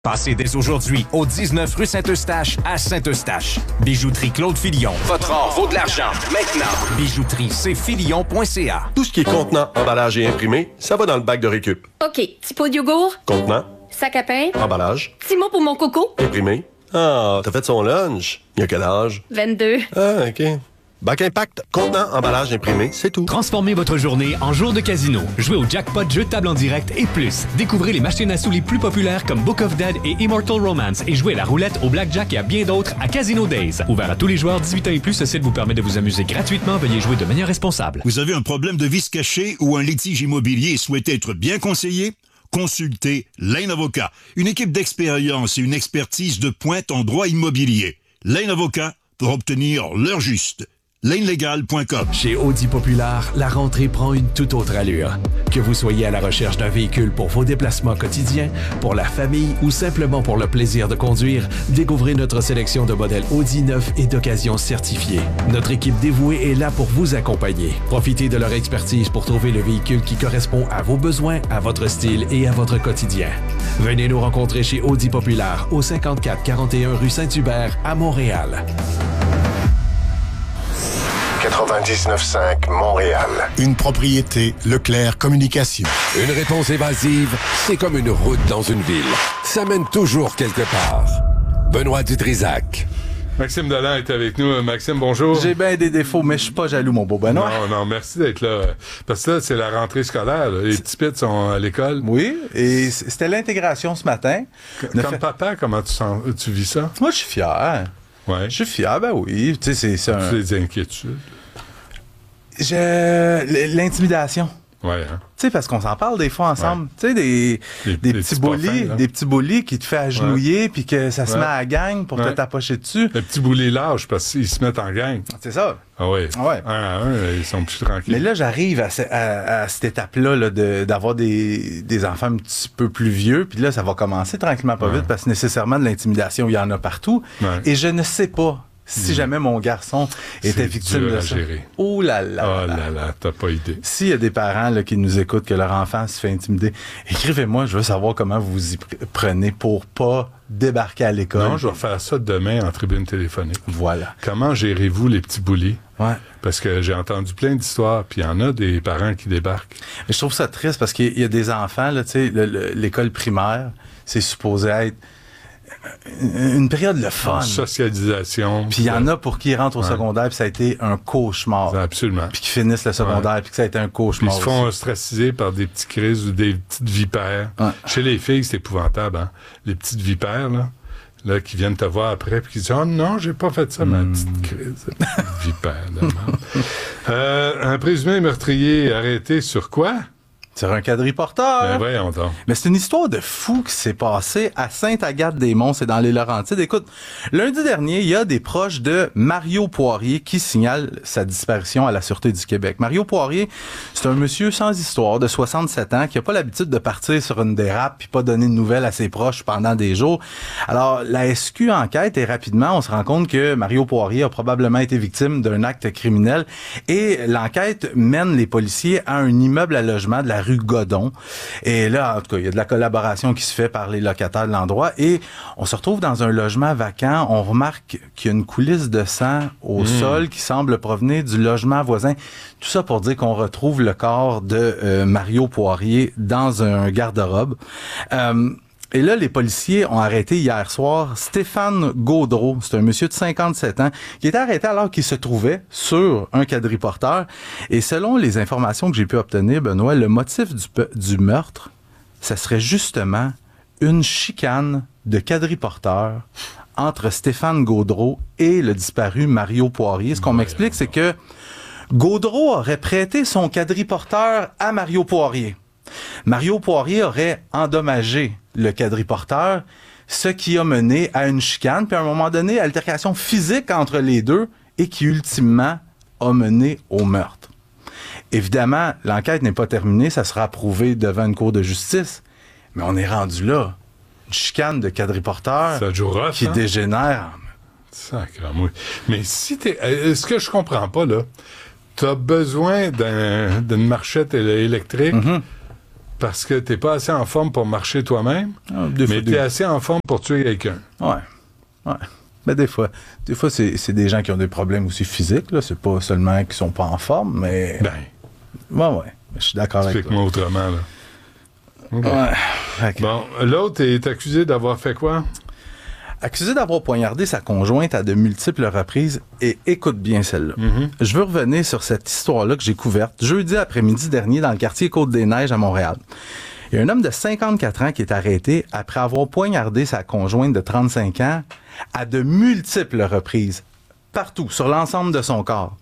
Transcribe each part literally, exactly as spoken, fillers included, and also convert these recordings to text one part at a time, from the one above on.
Passez dès aujourd'hui au dix-neuf rue Saint-Eustache à Saint-Eustache. Bijouterie Claude Filion. Votre or vaut de l'argent. Maintenant. Bijouterie c filion point c a. Tout ce qui est contenant, emballage et imprimé, ça va dans le bac de récup. OK. Petit pot de yogourt. Contenant, Sac à pain. emballage, Petit mot pour mon coco. imprimé. Ah, t'as fait son lunch. Il y a quel âge? vingt-deux. Ah, OK. Bac Impact, contenant, emballage, imprimé, c'est tout. Transformez votre journée en jour de casino. Jouez au jackpot, jeu de table en direct et plus. Découvrez les machines à sous les plus populaires comme Book of Dead et Immortal Romance et jouez à la roulette, au blackjack et à bien d'autres à Casino Days. Ouvert à tous les joueurs dix-huit ans et plus, ce site vous permet de vous amuser gratuitement. Veuillez jouer de manière responsable. Vous avez un problème de vice caché ou un litige immobilier et souhaitez être bien conseillé? Consultez Lane Avocat, une équipe d'expérience et une expertise de pointe en droit immobilier. Lane Avocat pour obtenir l'heure juste. lane legal point com. Chez Audi Populaire, la rentrée prend une toute autre allure. Que vous soyez à la recherche d'un véhicule pour vos déplacements quotidiens, pour la famille ou simplement pour le plaisir de conduire, découvrez notre sélection de modèles Audi neufs et d'occasion certifiés. Notre équipe dévouée est là pour vous accompagner. Profitez de leur expertise pour trouver le véhicule qui correspond à vos besoins, à votre style et à votre quotidien. Venez nous rencontrer chez Audi Populaire au cinquante-quatre quarante et un rue Saint-Hubert à Montréal. quatre-vingt-dix-neuf cinq Montréal. Une propriété Leclerc Communication. Une réponse évasive, c'est comme une route dans une ville. Ça mène toujours quelque part. Benoît Dutrisac. Maxime Delan est avec nous. Maxime, bonjour. J'ai bien des défauts, mais je suis pas jaloux, mon beau Benoît. Non, non, merci d'être là. Parce que là, c'est la rentrée scolaire. Là. Les petits pits sont à l'école. Oui, et c'était l'intégration ce matin. Comme fait... papa, comment tu, sens, tu vis ça? Moi, je suis fier. Ouais. Je suis fier, ben oui. Tu sais, c'est, c'est un... des inquiétudes. Je... L'intimidation. Ouais, hein? Tu sais, parce qu'on s'en parle des fois ensemble. Ouais. Tu sais, des, des, des, des petits bullies, des petits bullies qui te fait agenouiller puis ouais. que ça se ouais. met à la gang pour ouais. te tapocher dessus. Les petits bullies lâches parce qu'ils se mettent en gang. C'est ça. Ah oui. Ouais. Un à un, ils sont plus tranquilles. Mais là, j'arrive à, à, à cette étape-là là, de, d'avoir des, des enfants un petit peu plus vieux. Puis là, ça va commencer tranquillement pas ouais. vite parce que nécessairement de l'intimidation, il y en a partout. Ouais. Et je ne sais pas si mmh. jamais mon garçon était c'est victime de ça. Gérer. Oh là là. Oh là là, t'as pas idée. S'il y a des parents là, qui nous écoutent, que leur enfant se fait intimider, écrivez-moi, je veux savoir comment vous vous y prenez pour pas débarquer à l'école. Non, je vais faire ça demain en tribune téléphonique. Voilà. Comment gérez-vous les petits bullies? Ouais. Parce que j'ai entendu plein d'histoires, puis il y en a des parents qui débarquent. Mais je trouve ça triste parce qu'il y a des enfants, là, tu sais, le, le, l'école primaire, c'est supposé être une période de fun. En socialisation. Puis il y en a pour qui rentrent au ouais. secondaire, puis ça a été un cauchemar. Absolument. Puis qui finissent le secondaire, ouais. puis que ça a été un cauchemar. Puis ils se font ostraciser par des petits crises ou des petites vipères. Ouais. Chez les filles, c'est épouvantable, hein? Les petites vipères, là, là, qui viennent te voir après, puis qui disent « Oh non, j'ai pas fait ça, ma mm. petite crise. » Vipère, euh, un présumé meurtrier arrêté sur quoi? Sur un quadriporteur. Ben voyons donc. Mais c'est une histoire de fou qui s'est passée à Sainte-Agathe-des-Monts, c'est dans les Laurentides. Écoute, lundi dernier, il y a des proches de Mario Poirier qui signalent sa disparition à la Sûreté du Québec. Mario Poirier, c'est un monsieur sans histoire de soixante-sept ans qui a pas l'habitude de partir sur une dérape puis pas donner de nouvelles à ses proches pendant des jours. Alors, la S Q enquête et rapidement, on se rend compte que Mario Poirier a probablement été victime d'un acte criminel et l'enquête mène les policiers à un immeuble à logement de la rue Godon. Et là, en tout cas, il y a de la collaboration qui se fait par les locataires de l'endroit et on se retrouve dans un logement vacant. On remarque qu'il y a une coulisse de sang au mmh. sol qui semble provenir du logement voisin. Tout ça pour dire qu'on retrouve le corps de euh, Mario Poirier dans un garde-robe. Euh, Et là, les policiers ont arrêté hier soir Stéphane Gaudreau. C'est un monsieur de cinquante-sept ans qui était arrêté alors qu'il se trouvait sur un quadriporteur. Et selon les informations que j'ai pu obtenir, Benoît, le motif du, du meurtre, ça serait justement une chicane de quadriporteur entre Stéphane Gaudreau et le disparu Mario Poirier. Ce qu'on m'explique, c'est que Gaudreau aurait prêté son quadriporteur à Mario Poirier. Mario Poirier aurait endommagé le quadriporteur, ce qui a mené à une chicane, puis à un moment donné, altercation physique entre les deux, et qui ultimement a mené au meurtre. Évidemment, l'enquête n'est pas terminée, ça sera prouvé devant une cour de justice, mais on est rendu là. Une chicane de quadriporteur rough, qui hein? dégénère. Sacrément. Mais si t'es... Ce que je comprends pas, là, t'as besoin d'un, d'une marchette électrique, mm-hmm. parce que t'es pas assez en forme pour marcher toi-même, ah, mais t'es des... assez en forme pour tuer quelqu'un. Ouais, ouais. Ben des fois, des fois c'est, c'est des gens qui ont des problèmes aussi physiques, là. C'est pas seulement qu'ils sont pas en forme, mais... Ben... Ouais, ouais. Je suis d'accord avec toi. Explique-moi autrement, là. Okay. Ouais. Okay. Bon, l'autre est accusé d'avoir fait quoi? Accusé d'avoir poignardé sa conjointe à de multiples reprises, et écoute bien celle-là. Mm-hmm. Je veux revenir sur cette histoire-là que j'ai couverte jeudi après-midi dernier dans le quartier Côte-des-Neiges à Montréal. Il y a un homme de cinquante-quatre ans qui est arrêté après avoir poignardé sa conjointe de trente-cinq ans à de multiples reprises, partout, sur l'ensemble de son corps.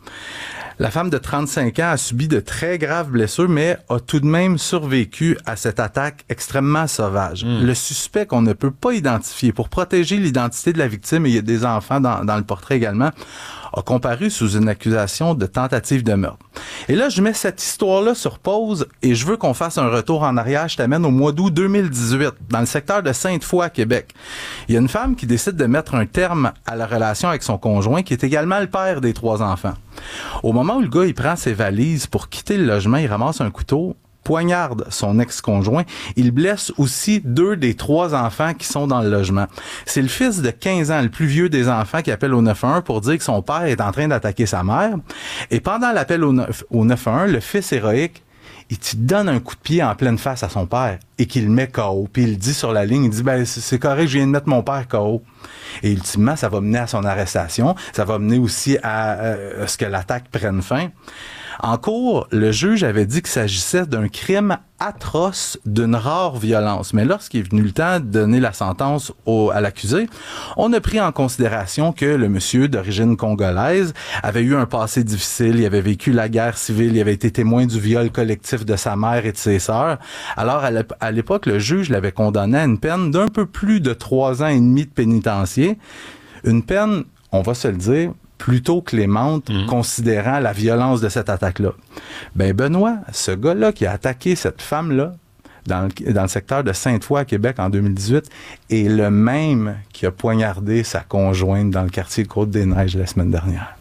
La femme de trente-cinq ans a subi de très graves blessures, mais a tout de même survécu à cette attaque extrêmement sauvage. Mmh. Le suspect qu'on ne peut pas identifier, pour protéger l'identité de la victime, et il y a des enfants dans, dans le portrait également, a comparu sous une accusation de tentative de meurtre. Et là, je mets cette histoire-là sur pause et je veux qu'on fasse un retour en arrière. Je t'amène au mois d'août deux mille dix-huit, dans le secteur de Sainte-Foy à Québec. Il y a une femme qui décide de mettre un terme à la relation avec son conjoint, qui est également le père des trois enfants. Au moment où le gars, il prend ses valises pour quitter le logement, il ramasse un couteau, poignarde son ex-conjoint. Il blesse aussi deux des trois enfants qui sont dans le logement. C'est le fils de quinze ans, le plus vieux des enfants, qui appelle au neuf un un pour dire que son père est en train d'attaquer sa mère. Et pendant l'appel au neuf un un, le fils héroïque, il te donne un coup de pied en pleine face à son père et qu'il le met K O. Puis il dit sur la ligne, il dit, ben c'est correct, je viens de mettre mon père K O. Et ultimement, ça va mener à son arrestation. Ça va mener aussi à, euh, à ce que l'attaque prenne fin. En cours, le juge avait dit qu'il s'agissait d'un crime atroce d'une rare violence. Mais lorsqu'il est venu le temps de donner la sentence au, à l'accusé, on a pris en considération que le monsieur d'origine congolaise avait eu un passé difficile, il avait vécu la guerre civile, il avait été témoin du viol collectif de sa mère et de ses sœurs. Alors, à l'époque, le juge l'avait condamné à une peine d'un peu plus de trois ans et demi de pénitencier. Une peine, on va se le dire, plutôt clémente, mmh. considérant la violence de cette attaque-là. Ben Benoît, ce gars-là qui a attaqué cette femme-là dans le, dans le secteur de Sainte-Foy à Québec en deux mille dix-huit est le même qui a poignardé sa conjointe dans le quartier Côte-des-Neiges la semaine dernière.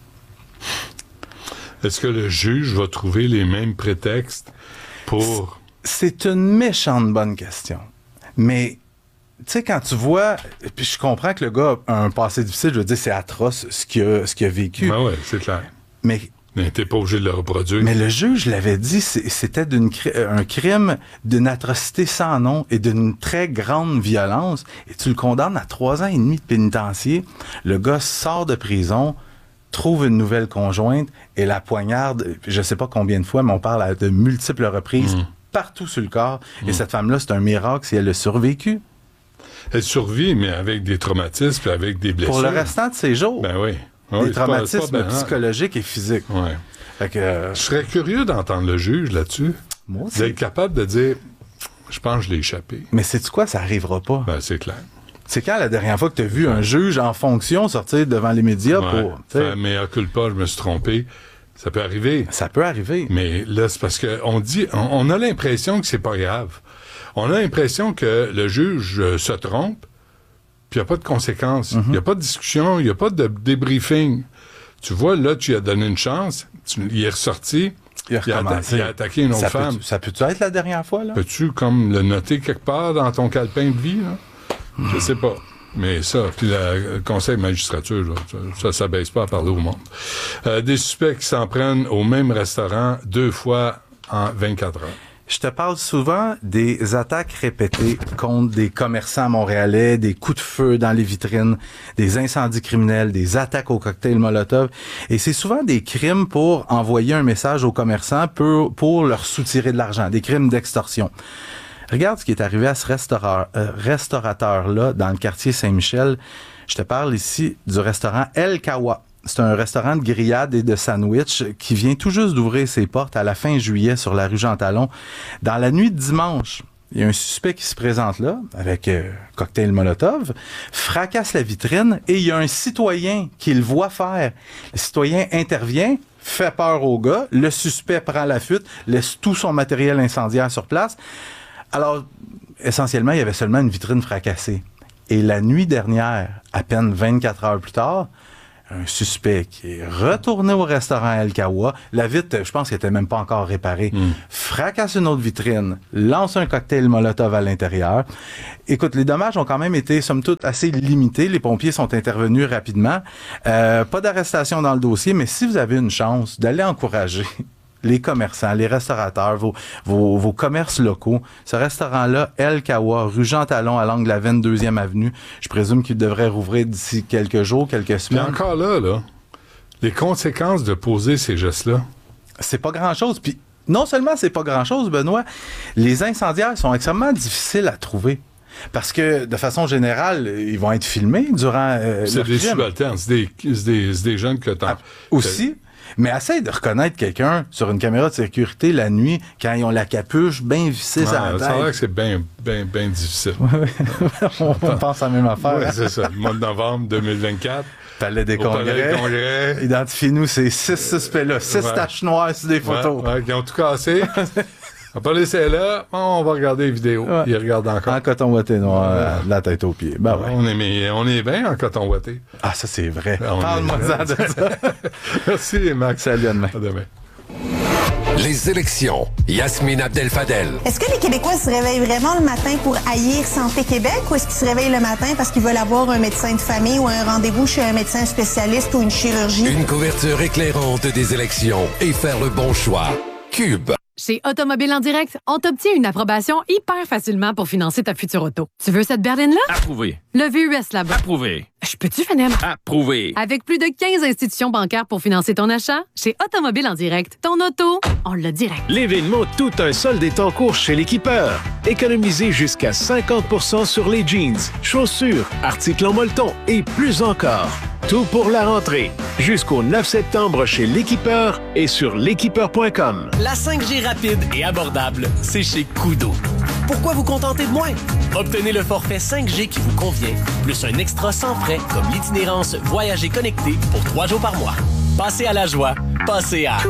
Est-ce que le juge va trouver les mêmes prétextes pour... C'est une méchante bonne question. Mais... Tu sais, quand tu vois, puis je comprends que le gars a un passé difficile, je veux dire, c'est atroce ce qu'il a, ce qu'il a vécu. Ben ouais, c'est clair. Mais... Mais t'es pas obligé de le reproduire. Mais le juge l'avait dit, c'était d'une, un crime d'une atrocité sans nom et d'une très grande violence. Et tu le condamnes à trois ans et demi de pénitencier. Le gars sort de prison, trouve une nouvelle conjointe et la poignarde, je sais pas combien de fois, mais on parle à de multiples reprises, mmh. partout sur le corps. Mmh. Et cette femme-là, c'est un miracle si elle a survécu. Elle survit, mais avec des traumatismes et avec des blessures. Pour le restant de ses jours. Ben oui. Des oui, traumatismes pas, pas psychologiques et physiques. Ouais. Fait que, euh... Je serais curieux d'entendre le juge là-dessus. Moi aussi. D'être capable de dire, je pense que je l'ai échappé. Mais sais-tu quoi? Ça arrivera pas. Ben, c'est clair. C'est quand la dernière fois que tu as vu un juge en fonction sortir devant les médias ouais. pour... Enfin, mais occulte pas, je me suis trompé. Ça peut arriver. Ça peut arriver. Mais là, c'est parce qu'on dit, on, on a l'impression que c'est pas grave. On a l'impression que le juge euh, se trompe, puis il n'y a pas de conséquences. Il mm-hmm. n'y a pas de discussion, il n'y a pas de débriefing. Tu vois, là, tu lui as donné une chance, tu, il est ressorti, il a, il a, atta- il a attaqué une autre ça femme. Peut, ça peut-tu être la dernière fois, là? Peux-tu, comme, le noter quelque part dans ton calepin de vie, là? Mm. Je sais pas. Mais ça, puis la, le conseil de magistrature, là, ça, ça s'abaisse pas à parler au monde. Euh, des suspects qui s'en prennent au même restaurant deux fois en vingt-quatre heures. Je te parle souvent des attaques répétées contre des commerçants montréalais, des coups de feu dans les vitrines, des incendies criminels, des attaques au cocktail Molotov. Et c'est souvent des crimes pour envoyer un message aux commerçants pour, pour leur soutirer de l'argent, des crimes d'extorsion. Regarde ce qui est arrivé à ce restaura- euh, restaurateur-là dans le quartier Saint-Michel. Je te parle ici du restaurant El Kawa. C'est un restaurant de grillades et de sandwich qui vient tout juste d'ouvrir ses portes à la fin juillet sur la rue Jean-Talon. Dans la nuit de dimanche, il y a un suspect qui se présente là, avec euh, cocktail Molotov, fracasse la vitrine et il y a un citoyen qui le voit faire. Le citoyen intervient, fait peur au gars, le suspect prend la fuite, laisse tout son matériel incendiaire sur place. Alors, essentiellement, il y avait seulement une vitrine fracassée. Et la nuit dernière, à peine vingt-quatre heures plus tard, un suspect qui est retourné au restaurant El Kawa. La vitre, je pense qu'elle était même pas encore réparée. Mm. Fracasse une autre vitrine, lance un cocktail Molotov à l'intérieur. Écoute, les dommages ont quand même été, somme toute, assez limités. Les pompiers sont intervenus rapidement. Euh, pas d'arrestation dans le dossier, mais si vous avez une chance d'aller encourager les commerçants, les restaurateurs, vos, vos, vos commerces locaux. Ce restaurant-là, El Kawa, rue Jean-Talon, à l'angle de la vingt-deuxième avenue, je présume qu'il devrait rouvrir d'ici quelques jours, quelques semaines. Puis encore là, là, les conséquences de poser ces gestes-là. C'est pas grand-chose. Puis non seulement c'est pas grand-chose, Benoît, les incendiaires sont extrêmement difficiles à trouver. Parce que, de façon générale, ils vont être filmés durant euh, C'est des subalternes, c'est des, c'est des, c'est des jeunes que t'as... Ah, aussi... Mais essaye de reconnaître quelqu'un sur une caméra de sécurité la nuit quand ils ont la capuche bien vissée sur la tête. Ça a l'air que c'est bien ben, ben difficile. On pense à la même affaire. Oui, c'est ça. Le mois de novembre deux mille vingt-quatre. Palais des congrès. Palais des congrès. Identifie-nous ces six suspects-là. Six ouais. taches noires sur des photos. Ouais, ouais, qui ont tout cassé. On va laisser là, on va regarder les vidéos. Ouais. Ils regardent encore. En coton ouaté noir, ouais. de la tête aux pieds. Ben ouais. On est, mais on est bien en coton ouaté. Ah, ça, c'est vrai. Parle-moi de ça. Merci, Max. Salut, à demain. À demain. Les élections. Yasmine Abdel-Fadel. Est-ce que les Québécois se réveillent vraiment le matin pour haïr Santé Québec ou est-ce qu'ils se réveillent le matin parce qu'ils veulent avoir un médecin de famille ou un rendez-vous chez un médecin spécialiste ou une chirurgie? Une couverture éclairante des élections et faire le bon choix. Cube. Chez Automobile en direct, on t'obtient une approbation hyper facilement pour financer ta future auto. Tu veux cette berline-là? Approuvé. Le V U S là-bas. Approuvé. Je peux-tu, Fanem? Approuvé. Avec plus de quinze institutions bancaires pour financer ton achat, chez Automobile en direct, ton auto, on l'a direct. L'événement Tout un solde est en cours chez l'Équipeur. Économisez jusqu'à cinquante pour cent sur les jeans, chaussures, articles en molleton et plus encore. Tout pour la rentrée. Jusqu'au neuf septembre chez l'Équipeur et sur l'équipeur point com. La cinq G rapide et abordable, c'est chez Koodo. Pourquoi vous contenter de moins? Obtenez le forfait cinq G qui vous convient, plus un extra sans frais comme l'itinérance Voyager connecté pour trois jours par mois. Passez à la joie, passez à...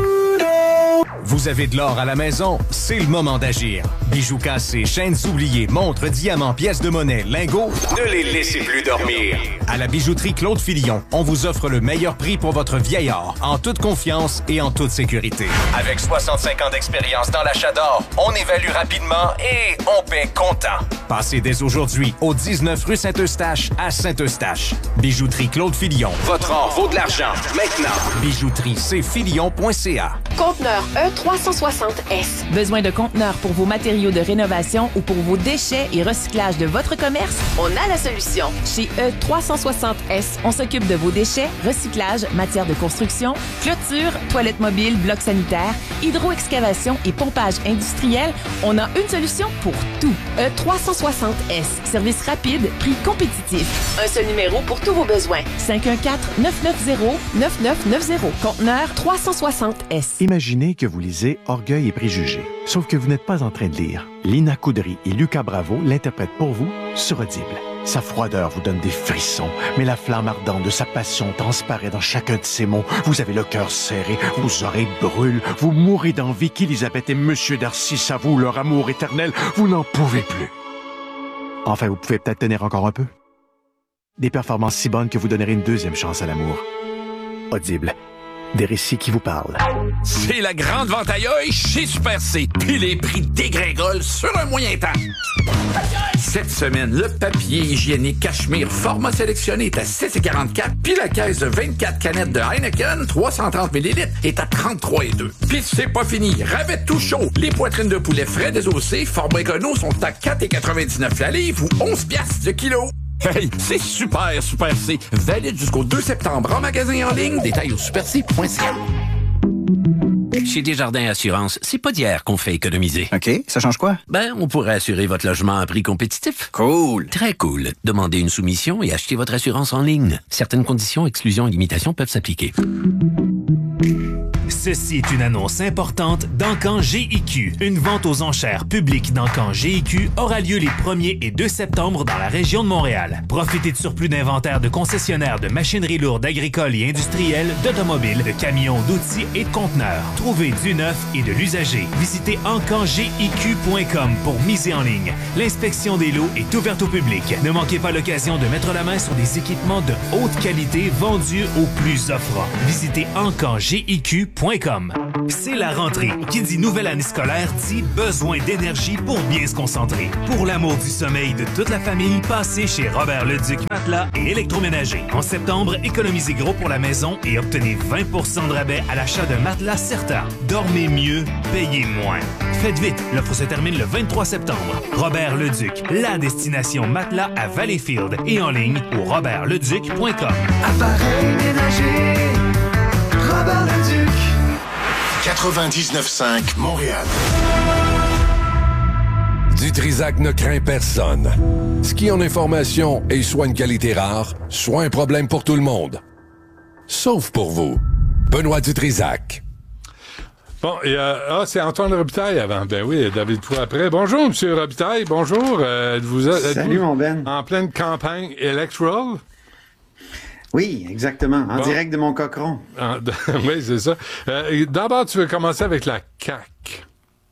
Vous avez de l'or à la maison, c'est le moment d'agir. Bijoux cassés, chaînes oubliées, montres, diamants, pièces de monnaie, lingots, ne les laissez plus dormir. À la bijouterie Claude Fillon, on vous offre le meilleur prix pour votre vieil or, en toute confiance et en toute sécurité. Avec soixante-cinq ans d'expérience dans l'achat d'or, on évalue rapidement et on paie comptant. Passez dès aujourd'hui au dix-neuf rue Saint-Eustache à Saint-Eustache. Bijouterie Claude Fillon, votre or vaut de l'argent. Maintenant, bijouterie c fillon point c a. Conteneur E trois cent soixante S. Besoin de conteneurs pour vos matériaux de rénovation ou pour vos déchets et recyclage de votre commerce? On a la solution. Chez E trois cent soixante S, on s'occupe de vos déchets, recyclage, matière de construction, clôture, toilettes mobiles, blocs sanitaires, hydro-excavation et pompage industriel. On a une solution pour tout. E trois cent soixante S. Service rapide, prix compétitif. Un seul numéro pour tous vos besoins. cinq un quatre, neuf neuf zéro, neuf neuf neuf zéro. Conteneur trois cent soixante S. Imaginez que vous lisez Orgueil et préjugés. Sauf que vous n'êtes pas en train de lire. Lina Coudry et Lucas Bravo l'interprètent pour vous sur Audible. Sa froideur vous donne des frissons, mais la flamme ardente de sa passion transparaît dans chacun de ses mots. Vous avez le cœur serré, vos oreilles brûlent, vous mourrez d'envie qu'Élisabeth et Monsieur Darcy s'avouent leur amour éternel. Vous n'en pouvez plus. Enfin, vous pouvez peut-être tenir encore un peu. Des performances si bonnes que vous donnerez une deuxième chance à l'amour. Audible. Des récits qui vous parlent. C'est la grande vente aïe chez Super C. Puis les prix dégringolent sur un moyen temps. Cette semaine, le papier hygiénique Cachemire format sélectionné est à six quarante-quatre, puis la caisse de vingt-quatre canettes de Heineken trois cent trente millilitres est à trente-trois virgule deux. Puis c'est pas fini, rabais tout chaud. Les poitrines de poulet frais désossées format écono sont à quatre quatre-vingt-dix-neuf la livre ou onze piastres le kilo. Hey, c'est super, Super C. Valide jusqu'au deux septembre en magasin en ligne. Détails au super c point c a. Chez Desjardins Assurance, c'est pas d'hier qu'on fait économiser. OK, ça change quoi? Ben, on pourrait assurer votre logement à prix compétitif. Cool. Très cool. Demandez une soumission et achetez votre assurance en ligne. Certaines conditions, exclusions et limitations peuvent s'appliquer. Ceci est une annonce importante d'Encan G I Q. Une vente aux enchères publiques d'Encan G I Q aura lieu les premier et deux septembre dans la région de Montréal. Profitez de surplus d'inventaire de concessionnaires de machinerie lourde agricole et industrielle, d'automobiles, de camions, d'outils et de conteneurs. Trouvez du neuf et de l'usager. Visitez encan g i q point com pour miser en ligne. L'inspection des lots est ouverte au public. Ne manquez pas l'occasion de mettre la main sur des équipements de haute qualité vendus au plus offrant. Visitez encan g i q point com. C'est la rentrée. Qui dit nouvelle année scolaire dit besoin d'énergie pour bien se concentrer. Pour l'amour du sommeil de toute la famille, passez chez Robert Leduc Matelas et Électroménager. En septembre, économisez gros pour la maison et obtenez vingt pour cent de rabais à l'achat d'un matelas Certa. Dormez mieux, payez moins. Faites vite, l'offre se termine le vingt-trois septembre. Robert Leduc, la destination matelas à Valleyfield et en ligne au robert leduc point com. Appareil ménager, Robert Leduc. quatre-vingt-dix-neuf cinq Montréal. Du Trisac ne craint personne. Ski en information est soit une qualité rare, soit un problème pour tout le monde. Sauf pour vous. Benoît Dutrisac. Bon, et, euh, ah, c'est Antoine Robitaille avant. Ben oui, David Pou après. Bonjour, M. Robitaille. Bonjour. Euh, vous, Salut, mon Ben. En pleine campagne électorale? Oui, exactement. En bon. Direct de mon cochon. En, oui, c'est ça. Euh, d'abord, tu veux commencer avec la C A Q.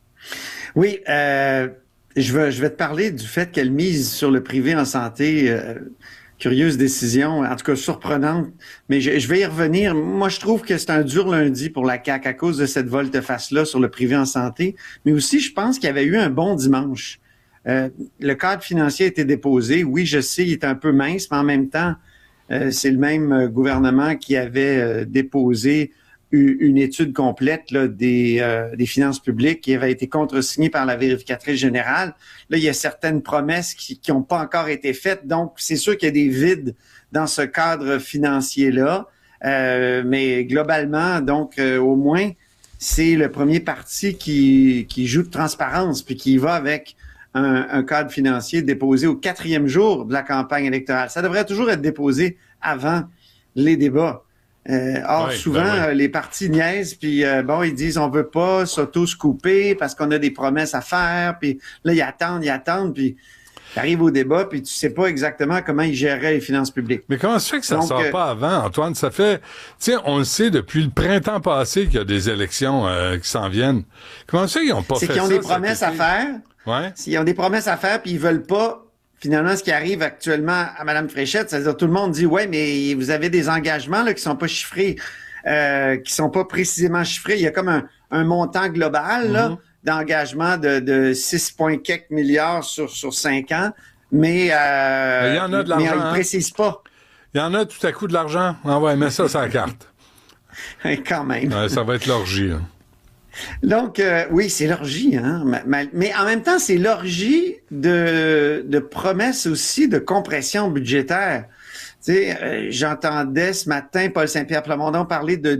Oui, euh, je vais, je vais te parler du fait qu'elle mise sur le privé en santé. Euh, curieuse décision, en tout cas surprenante. Mais je, je vais y revenir. Moi, je trouve que c'est un dur lundi pour la C A Q à cause de cette volte-face-là sur le privé en santé. Mais aussi, je pense qu'il y avait eu un bon dimanche. Euh, le cadre financier a été déposé. Oui, je sais, il est un peu mince, mais en même temps, Euh, c'est le même euh, gouvernement qui avait euh, déposé u- une étude complète là, des, euh, des finances publiques qui avait été contresignée par la vérificatrice générale. Là, il y a certaines promesses qui n'ont pas encore été faites. Donc, c'est sûr qu'il y a des vides dans ce cadre financier-là. Euh, mais globalement, donc, euh, au moins, c'est le premier parti qui, qui joue de transparence puis qui va avec Un, un cadre financier déposé au quatrième jour de la campagne électorale. Ça devrait toujours être déposé avant les débats. Euh, or, ouais, souvent, ben ouais. les partis niaisent, puis euh, bon, ils disent on veut pas s'auto-scooper parce qu'on a des promesses à faire, puis là, ils attendent, ils attendent, puis tu arrives au débat, puis tu sais pas exactement comment ils gèreraient les finances publiques. Mais comment ça fait que ça ne sort euh, pas avant, Antoine? Ça fait, tu sais, on le sait depuis le printemps passé qu'il y a des élections euh, qui s'en viennent. Comment ça fait qu'ils n'ont pas fait ça? C'est qu'ils ont des promesses à faire. Ouais. S'ils ont des promesses à faire puis ils veulent pas, finalement, ce qui arrive actuellement à Mme Fréchette, c'est-à-dire tout le monde dit, ouais, mais vous avez des engagements là qui sont pas chiffrés, euh, qui sont pas précisément chiffrés. Il y a comme un, un montant global là, mm-hmm. d'engagement de, de six virgule quelques milliards sur, sur cinq ans, mais, euh, mais il y en a de l'argent. Mais ils hein? précisent pas. Il y en a tout à coup de l'argent. Ah ouais, mets ça sur la carte. Quand même. Ouais, ça va être l'orgie. Hein. Donc, euh, oui, c'est l'orgie, hein. Mais en même temps, c'est l'orgie de, de promesses aussi de compression budgétaire. Tu sais, euh, j'entendais ce matin Paul Saint-Pierre Plamondon parler de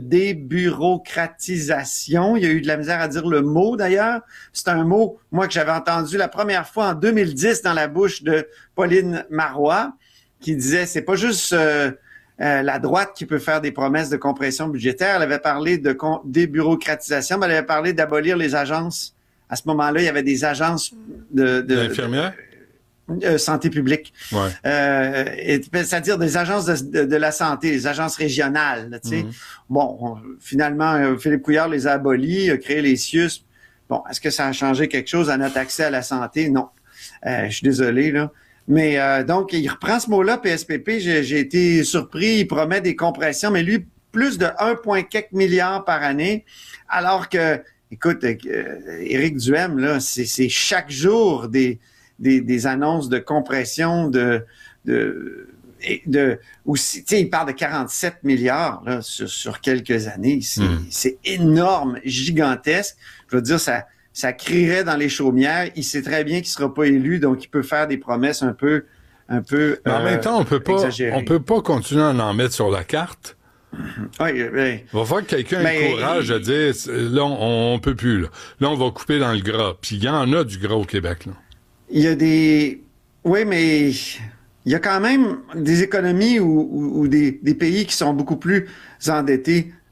débureaucratisation. Il y a eu de la misère à dire le mot, d'ailleurs. C'est un mot, moi, que j'avais entendu la première fois en deux mille dix dans la bouche de Pauline Marois, qui disait, c'est pas juste... Euh, Euh, la droite qui peut faire des promesses de compression budgétaire. Elle avait parlé de con- débureaucratisation, mais elle avait parlé d'abolir les agences. À ce moment-là, il y avait des agences de... de D'infirmières? De, de santé publique. Ouais. Euh, et, c'est-à-dire des agences de, de, de la santé, des agences régionales. Là, tu sais. Mm-hmm. Bon, on, finalement, Philippe Couillard les a abolis, a créé les C I U S. Bon, est-ce que ça a changé quelque chose à notre accès à la santé? Non. Euh, je suis désolé, là. Mais euh, donc, il reprend ce mot-là, P S P P, j'ai, j'ai été surpris, il promet des compressions, mais lui, plus de un virgule quelques milliards par année, alors que, écoute, euh, Éric Duhem, là, c'est, c'est chaque jour des, des, des annonces de compression, de... de de aussi, tu sais, il parle de quarante-sept milliards là, sur, sur quelques années. C'est, mmh. c'est énorme, gigantesque. Je veux dire, ça... ça crierait dans les chaumières. Il sait très bien qu'il sera pas élu, donc il peut faire des promesses un peu, un peu. Mais en euh, même temps, on peut pas, exagérées. on peut pas continuer à en mettre sur la carte. Oui, oui. Il va falloir que quelqu'un ait le courage de dire, là, on, on peut plus, là. Là, on va couper dans le gras. Puis il y en a du gras au Québec, là. Il y a des, oui, mais il y a quand même des économies ou, ou, ou des, des pays qui sont beaucoup plus endettés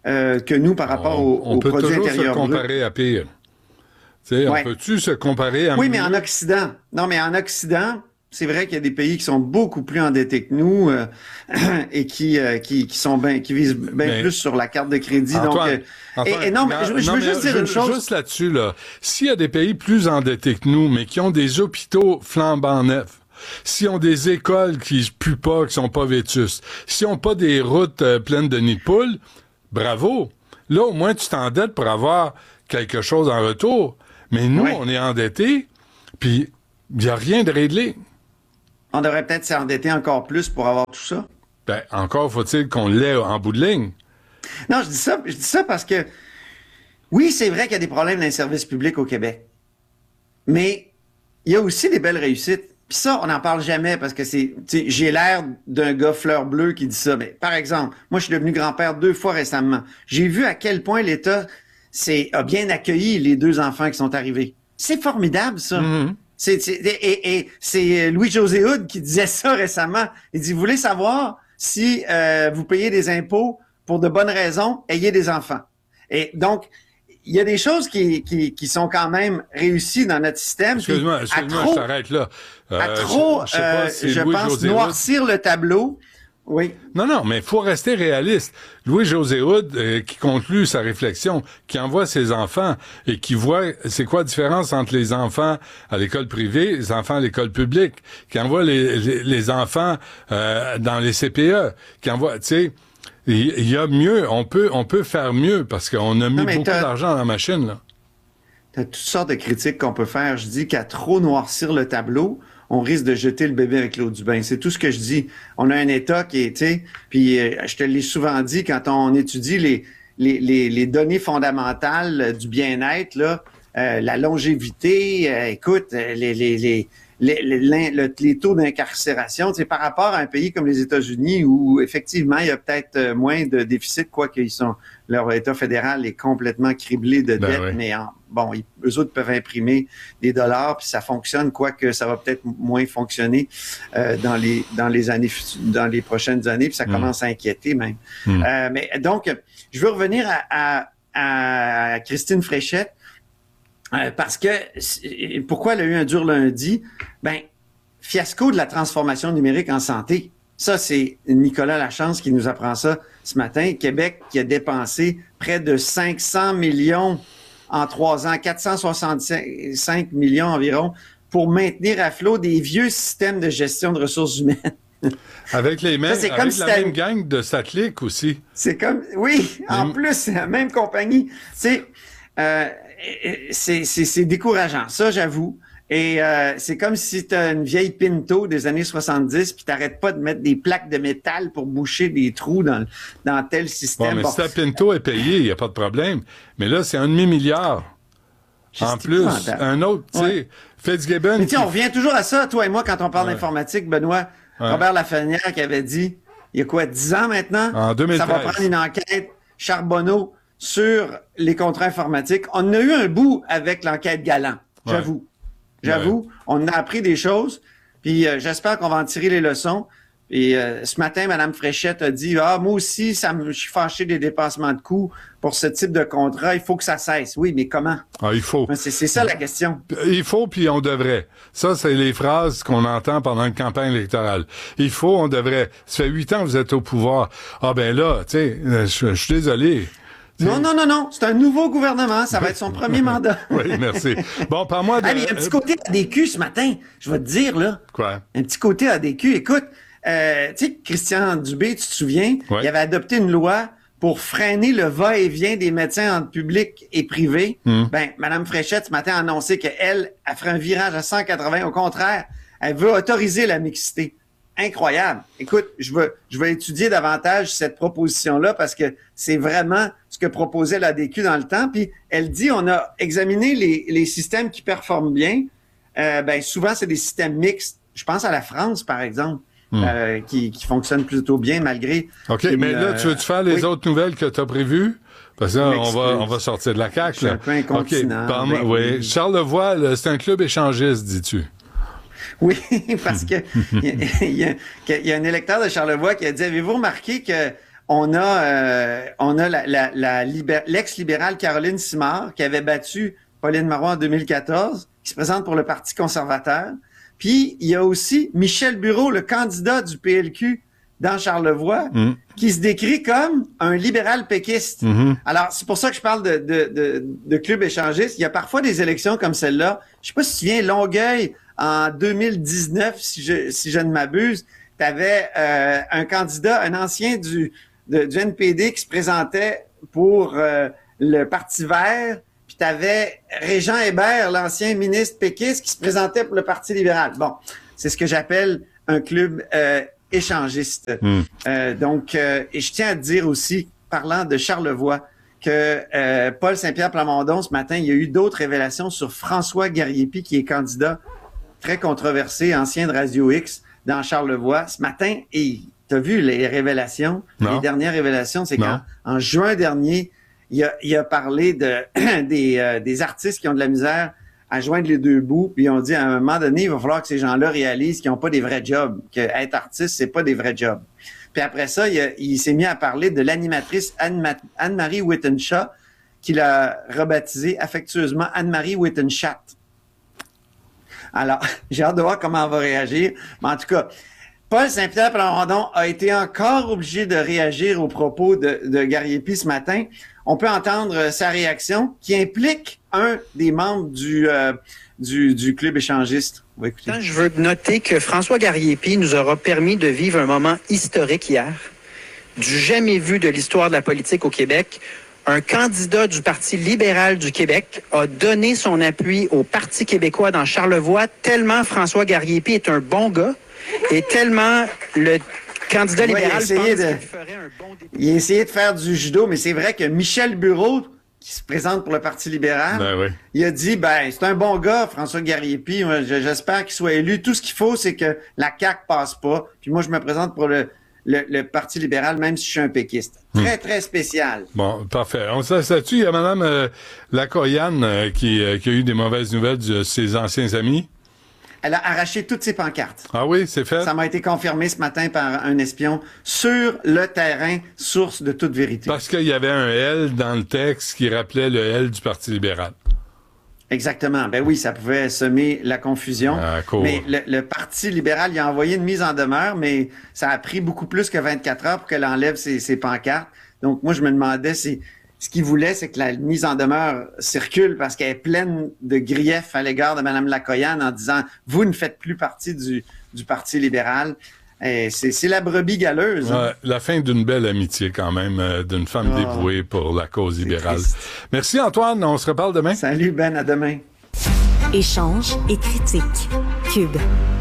euh, que nous par rapport on, au, on au peut produit toujours intérieur se comparer brut. à pire. Ouais. On peut-tu se comparer à Oui, mieux? mais en Occident. Non, mais en Occident, c'est vrai qu'il y a des pays qui sont beaucoup plus endettés que nous euh, et qui, euh, qui qui sont bien qui visent bien mais, plus sur la carte de crédit. Antoine, donc, euh, Antoine, et, et non, mais je, je non, veux mais juste dire je, une chose. Juste là-dessus, là, s'il y a des pays plus endettés que nous, mais qui ont des hôpitaux flambant neufs, s'ils ont des écoles qui puent pas, qui sont pas vétustes, s'ils ont pas des routes euh, pleines de nids de poules, bravo. Là, au moins, tu t'endettes pour avoir quelque chose en retour. Mais nous, oui. on est endettés, puis il n'y a rien de réglé. On devrait peut-être s'endetter encore plus pour avoir tout ça. Ben, encore faut-il qu'on l'ait en bout de ligne. Non, je dis ça, je dis ça parce que, oui, c'est vrai qu'il y a des problèmes dans les services publics au Québec. Mais il y a aussi des belles réussites. Puis ça, on n'en parle jamais parce que c'est, tu sais, j'ai l'air d'un gars fleur bleue qui dit ça. Mais par exemple, moi, je suis devenu grand-père deux fois récemment. J'ai vu à quel point l'État c'est, a bien accueilli les deux enfants qui sont arrivés. C'est formidable, ça. Mm-hmm. C'est, c'est, et, et c'est Louis-José Hood qui disait ça récemment. Il dit, vous voulez savoir si euh, vous payez des impôts pour de bonnes raisons, ayez des enfants. Et donc, il y a des choses qui, qui, qui sont quand même réussies dans notre système. Excuse-moi, excuse-moi, trop, je t'arrête là. Euh, à trop, je, je, euh, si je pense, noircir Hood... le tableau. Oui. Non, non, mais il faut rester réaliste. Louis-José Hood, euh, qui conclut sa réflexion, qui envoie ses enfants et qui voit c'est quoi la différence entre les enfants à l'école privée et les enfants à l'école publique, qui envoie les, les, les enfants euh, dans les C P E, qui envoie, tu sais, il y a mieux, on peut, on peut faire mieux parce qu'on a mis non, beaucoup d'argent dans la machine, là. T'as toutes sortes de critiques qu'on peut faire. Je dis qu'à trop noircir le tableau, on risque de jeter le bébé avec l'eau du bain. C'est tout ce que je dis. On a un État qui est, tu sais, puis euh, je te l'ai souvent dit, quand on étudie les, les, les, les données fondamentales du bien-être, là, euh, la longévité, euh, écoute, les, les, les, les, les, les, les taux d'incarcération, tu sais, par rapport à un pays comme les États-Unis où, effectivement, il y a peut-être moins de déficit, quoique ils sont, leur État fédéral est complètement criblé de ben dettes, oui. mais en, bon, ils, eux autres peuvent imprimer des dollars, puis ça fonctionne, quoique ça va peut-être moins fonctionner euh, dans les dans les années dans les prochaines années, puis ça mmh. commence à inquiéter même. Mmh. Euh, mais donc, je veux revenir à, à, à Christine Fréchette, euh, parce que pourquoi elle a eu un dur lundi? Ben, fiasco de la transformation numérique en santé. Ça, c'est Nicolas Lachance qui nous apprend ça ce matin. Québec qui a dépensé près de cinq cents millions en trois ans, quatre cent soixante-cinq millions environ, pour maintenir à flot des vieux systèmes de gestion de ressources humaines. Avec les mêmes, ça, avec si la même gang de satellites aussi. C'est comme, oui, en plus, c'est la même compagnie. C'est, euh, c'est, c'est, c'est décourageant, ça, j'avoue. Et euh, c'est comme si tu as une vieille Pinto des années soixante-dix puis t'arrêtes pas de mettre des plaques de métal pour boucher des trous dans, dans tel système. Bon, mais bon, si ta Pinto est payée, il n'y a pas de problème. Mais là, c'est un demi-milliard. En plus, un autre, tu sais, ouais. Fitzgibbon... Mais tu sais, on revient toujours à ça, toi et moi, quand on parle ouais. d'informatique, Benoît. Ouais. Robert Lafrenière qui avait dit, il y a quoi, dix ans maintenant? En deux mille treize. Ça va prendre une enquête Charbonneau sur les contrats informatiques. On a eu un bout avec l'enquête Galant, j'avoue. Ouais. J'avoue, ouais. on a appris des choses, puis euh, j'espère qu'on va en tirer les leçons. Et euh, ce matin, Mme Fréchette a dit « Ah, moi aussi, ça me, je suis fâché des dépassements de coûts pour ce type de contrat. Il faut que ça cesse. » Oui, mais comment? Ah, il faut. C'est, c'est ça la question. Il faut, puis on devrait. Ça, c'est les phrases qu'on entend pendant une campagne électorale. Il faut, on devrait. Ça fait huit ans que vous êtes au pouvoir. Ah ben là, tu sais, je suis désolé. Non, non, non, non. C'est un nouveau gouvernement. Ça va être son premier mandat. Oui, merci. Bon, par-moi de... Ah, mais il y a un petit côté A D Q ce matin. Je vais te dire, là. Quoi? Un petit côté A D Q. Écoute, euh, tu sais, Christian Dubé, tu te souviens, ouais. il avait adopté une loi pour freiner le va-et-vient des médecins entre public et privé. Mm. Ben, Mme Fréchette, ce matin, a annoncé qu'elle, elle ferait un virage à cent quatre-vingts. Au contraire, elle veut autoriser la mixité. Incroyable. Écoute, je veux, je veux étudier davantage cette proposition-là parce que c'est vraiment ce que proposait l'A D Q dans le temps. Puis elle dit, on a examiné les, les systèmes qui performent bien. Euh, ben souvent, c'est des systèmes mixtes. Je pense à la France, par exemple, hmm. euh, qui, qui fonctionnent plutôt bien malgré... OK, une, mais là, tu veux-tu faire les oui. autres nouvelles que tu as prévues? Parce que là, on va, on va sortir de la C A Q. Je suis un peu incontinent. OK, ben, oui. Charlevoix, là, c'est un club échangiste, dis-tu? Oui, parce que il y, y, y, y a un électeur de Charlevoix qui a dit, avez-vous remarqué que on a, euh, on a la, la, la libé- l'ex-libérale Caroline Simard qui avait battu Pauline Marois en deux mille quatorze, qui se présente pour le Parti conservateur. Puis, il y a aussi Michel Bureau, le candidat du P L Q dans Charlevoix, mmh. qui se décrit comme un libéral péquiste. Mmh. Alors, c'est pour ça que je parle de, de, de, de club échangiste. Il y a parfois des élections comme celle-là. Je sais pas si tu viens, Longueuil, en deux mille dix-neuf, si je, si je ne m'abuse, tu avais euh, un candidat, un ancien du, de, du N P D qui se présentait pour euh, le Parti vert, puis tu avais Régent Hébert, l'ancien ministre péquiste, qui se présentait pour le Parti libéral. Bon, c'est ce que j'appelle un club euh, échangiste. Mm. Euh, donc, euh, et je tiens à te dire aussi, parlant de Charlevoix, que euh, Paul Saint-Pierre Plamondon, ce matin, il y a eu d'autres révélations sur François Gariepi, qui est candidat très controversé, ancien de Radio X, dans Charlevoix. Ce matin, et tu as vu les révélations, non. les dernières révélations, c'est qu'en en juin dernier, il a, il a parlé de des, euh, des artistes qui ont de la misère à joindre les deux bouts, puis on dit à un moment donné, il va falloir que ces gens-là réalisent qu'ils n'ont pas des vrais jobs, que être artiste, c'est pas des vrais jobs. Puis après ça, il, a, il s'est mis à parler de l'animatrice Anne- Anne-Marie Wittenshaw, qu'il a rebaptisée affectueusement Anne-Marie Wittenchat. Alors, j'ai hâte de voir comment elle va réagir, mais en tout cas, Paul Saint-Pierre Plamondon a été encore obligé de réagir aux propos de, de Gariepi ce matin. On peut entendre sa réaction qui implique un des membres du, euh, du, du club échangiste. On va écouter. Je veux noter que François Gariepi nous aura permis de vivre un moment historique hier, du jamais vu de l'histoire de la politique au Québec. Un candidat du Parti libéral du Québec a donné son appui au Parti québécois dans Charlevoix, tellement François Gariepi est un bon gars et tellement le candidat ouais, libéral pense qu'il de... ferait un bon député. Il a essayé de faire du judo, mais c'est vrai que Michel Bureau, qui se présente pour le Parti libéral, ben oui. il a dit, ben c'est un bon gars, François Gariepi, moi, j'espère qu'il soit élu. Tout ce qu'il faut, c'est que la C A Q passe pas. Puis moi, je me présente pour le, le, le Parti libéral, même si je suis un péquiste. Très, hmm. très spécial. Bon, parfait. On s'assoit-tu, il y a Mme euh, Lacoyane euh, qui, euh, qui a eu des mauvaises nouvelles de ses anciens amis? Elle a arraché toutes ses pancartes. Ah oui, c'est fait? Ça m'a été confirmé ce matin par un espion sur le terrain, source de toute vérité. Parce qu'il y avait un L dans le texte qui rappelait le L du Parti libéral. Exactement. Ben oui, ça pouvait semer la confusion. Ah, cool. Mais le, le Parti libéral, il a envoyé une mise en demeure, mais ça a pris beaucoup plus que vingt-quatre heures pour qu'elle enlève ses, ses pancartes. Donc moi, je me demandais si... Ce qu'il voulait, c'est que la mise en demeure circule parce qu'elle est pleine de griefs à l'égard de Mme Lacoyane en disant « Vous ne faites plus partie du, du Parti libéral ». C'est, c'est la brebis galeuse. Hein? Ouais, la fin d'une belle amitié quand même, euh, d'une femme oh, dévouée pour la cause libérale. Merci Antoine, on se reparle demain. Salut Ben, à demain. Échange et critique. Cube.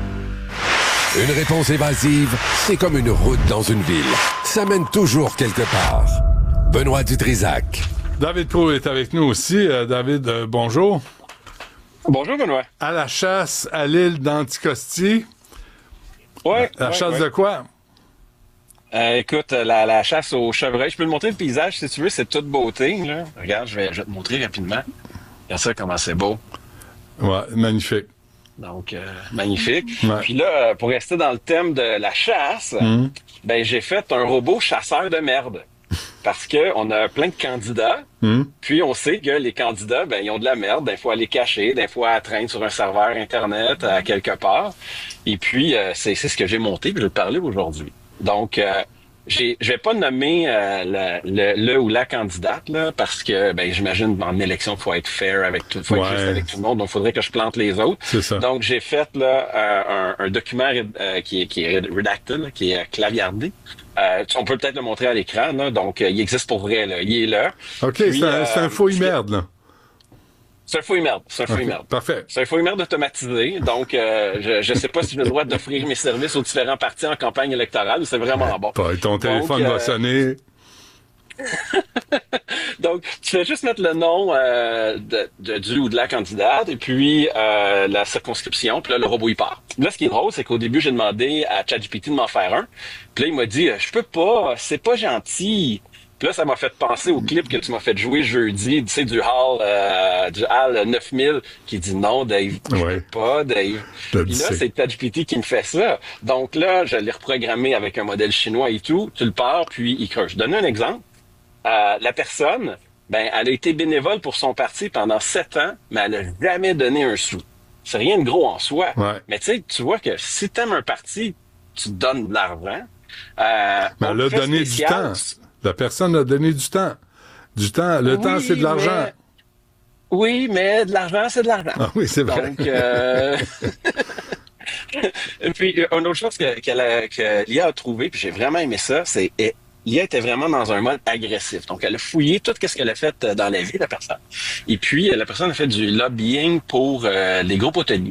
Une réponse évasive, c'est comme une route dans une ville. Ça mène toujours quelque part. Benoît Dutrisac. David Proulx est avec nous aussi. Euh, David, euh, bonjour. Bonjour, Benoît. À la chasse à l'île d'Anticosti. Oui. La ouais, chasse ouais. de quoi? Euh, écoute, la, la chasse au chevreuil. Je peux te montrer le paysage si tu veux. C'est toute beauté. Là. Regarde, je vais, je vais te montrer rapidement. Regarde ça, comment c'est beau. Ouais, magnifique. Donc, euh, magnifique. Ouais. Puis là, pour rester dans le thème de la chasse, mmh. ben j'ai fait un robot chasseur de merde. Parce que on a plein de candidats, mmh. puis on sait que les candidats, ben ils ont de la merde, des fois à les cacher, des fois à traîner sur un serveur internet à quelque part. Et puis euh, c'est c'est ce que j'ai monté, puis je vais te parler aujourd'hui. Donc euh, j'ai je vais pas nommer euh, le, le le ou la candidate là, parce que ben j'imagine en élection il faut être fair avec tout, faut être ouais. juste avec tout le monde, donc il faudrait que je plante les autres. C'est ça. Donc j'ai fait là euh, un, un document euh, qui est qui est redacted, là, qui est claviardé. Euh, on peut peut-être le montrer à l'écran, là. Donc euh, il existe pour vrai, là. Il est là. OK, Puis, c'est un, euh, c'est un faux merde, là. C'est un fouille merde. C'est un fouille merde. Parfait. C'est un fouille merde automatisé. Donc, euh, je je sais pas si j'ai le droit d'offrir mes services aux différents partis en campagne électorale, mais c'est vraiment bon. Pas, ton téléphone Donc, va euh... sonner. Donc, tu fais juste mettre le nom euh, de, de, du ou de la candidate et puis euh, la circonscription, puis là, le robot, il part. Là, ce qui est drôle, c'est qu'au début, j'ai demandé à ChatGPT de m'en faire un. Puis là, il m'a dit, je peux pas, c'est pas gentil. Puis Puis là, ça m'a fait penser au clip que tu m'as fait jouer jeudi, tu sais, du Hall, euh, du Hall neuf mille, qui dit non, Dave, je ouais. peux pas, Dave. Puis là, c'est ChatGPT qui me fait ça. Donc là, je l'ai reprogrammé avec un modèle chinois et tout. Tu le pars, puis il creuse. Je donne un exemple. Euh, la personne, ben, elle a été bénévole pour son parti pendant sept ans, mais elle a jamais donné un sou. C'est rien de gros en soi. Ouais. Mais tu sais, tu vois que si t'aimes un parti, tu donnes de l'argent. Euh, mais elle a donné spécial, du temps. La personne a donné du temps. Du temps. Le oui, temps, c'est de l'argent. Mais... Oui, mais de l'argent, c'est de l'argent. Ah oui, c'est vrai. Donc, euh... Et puis, une autre chose que, que, que l'I A a trouvé, puis j'ai vraiment aimé ça, c'est l'I A était vraiment dans un mode agressif. Donc, elle a fouillé tout ce qu'elle a fait dans la vie de la personne. Et puis, la personne a fait du lobbying pour euh, les groupes hôteliers.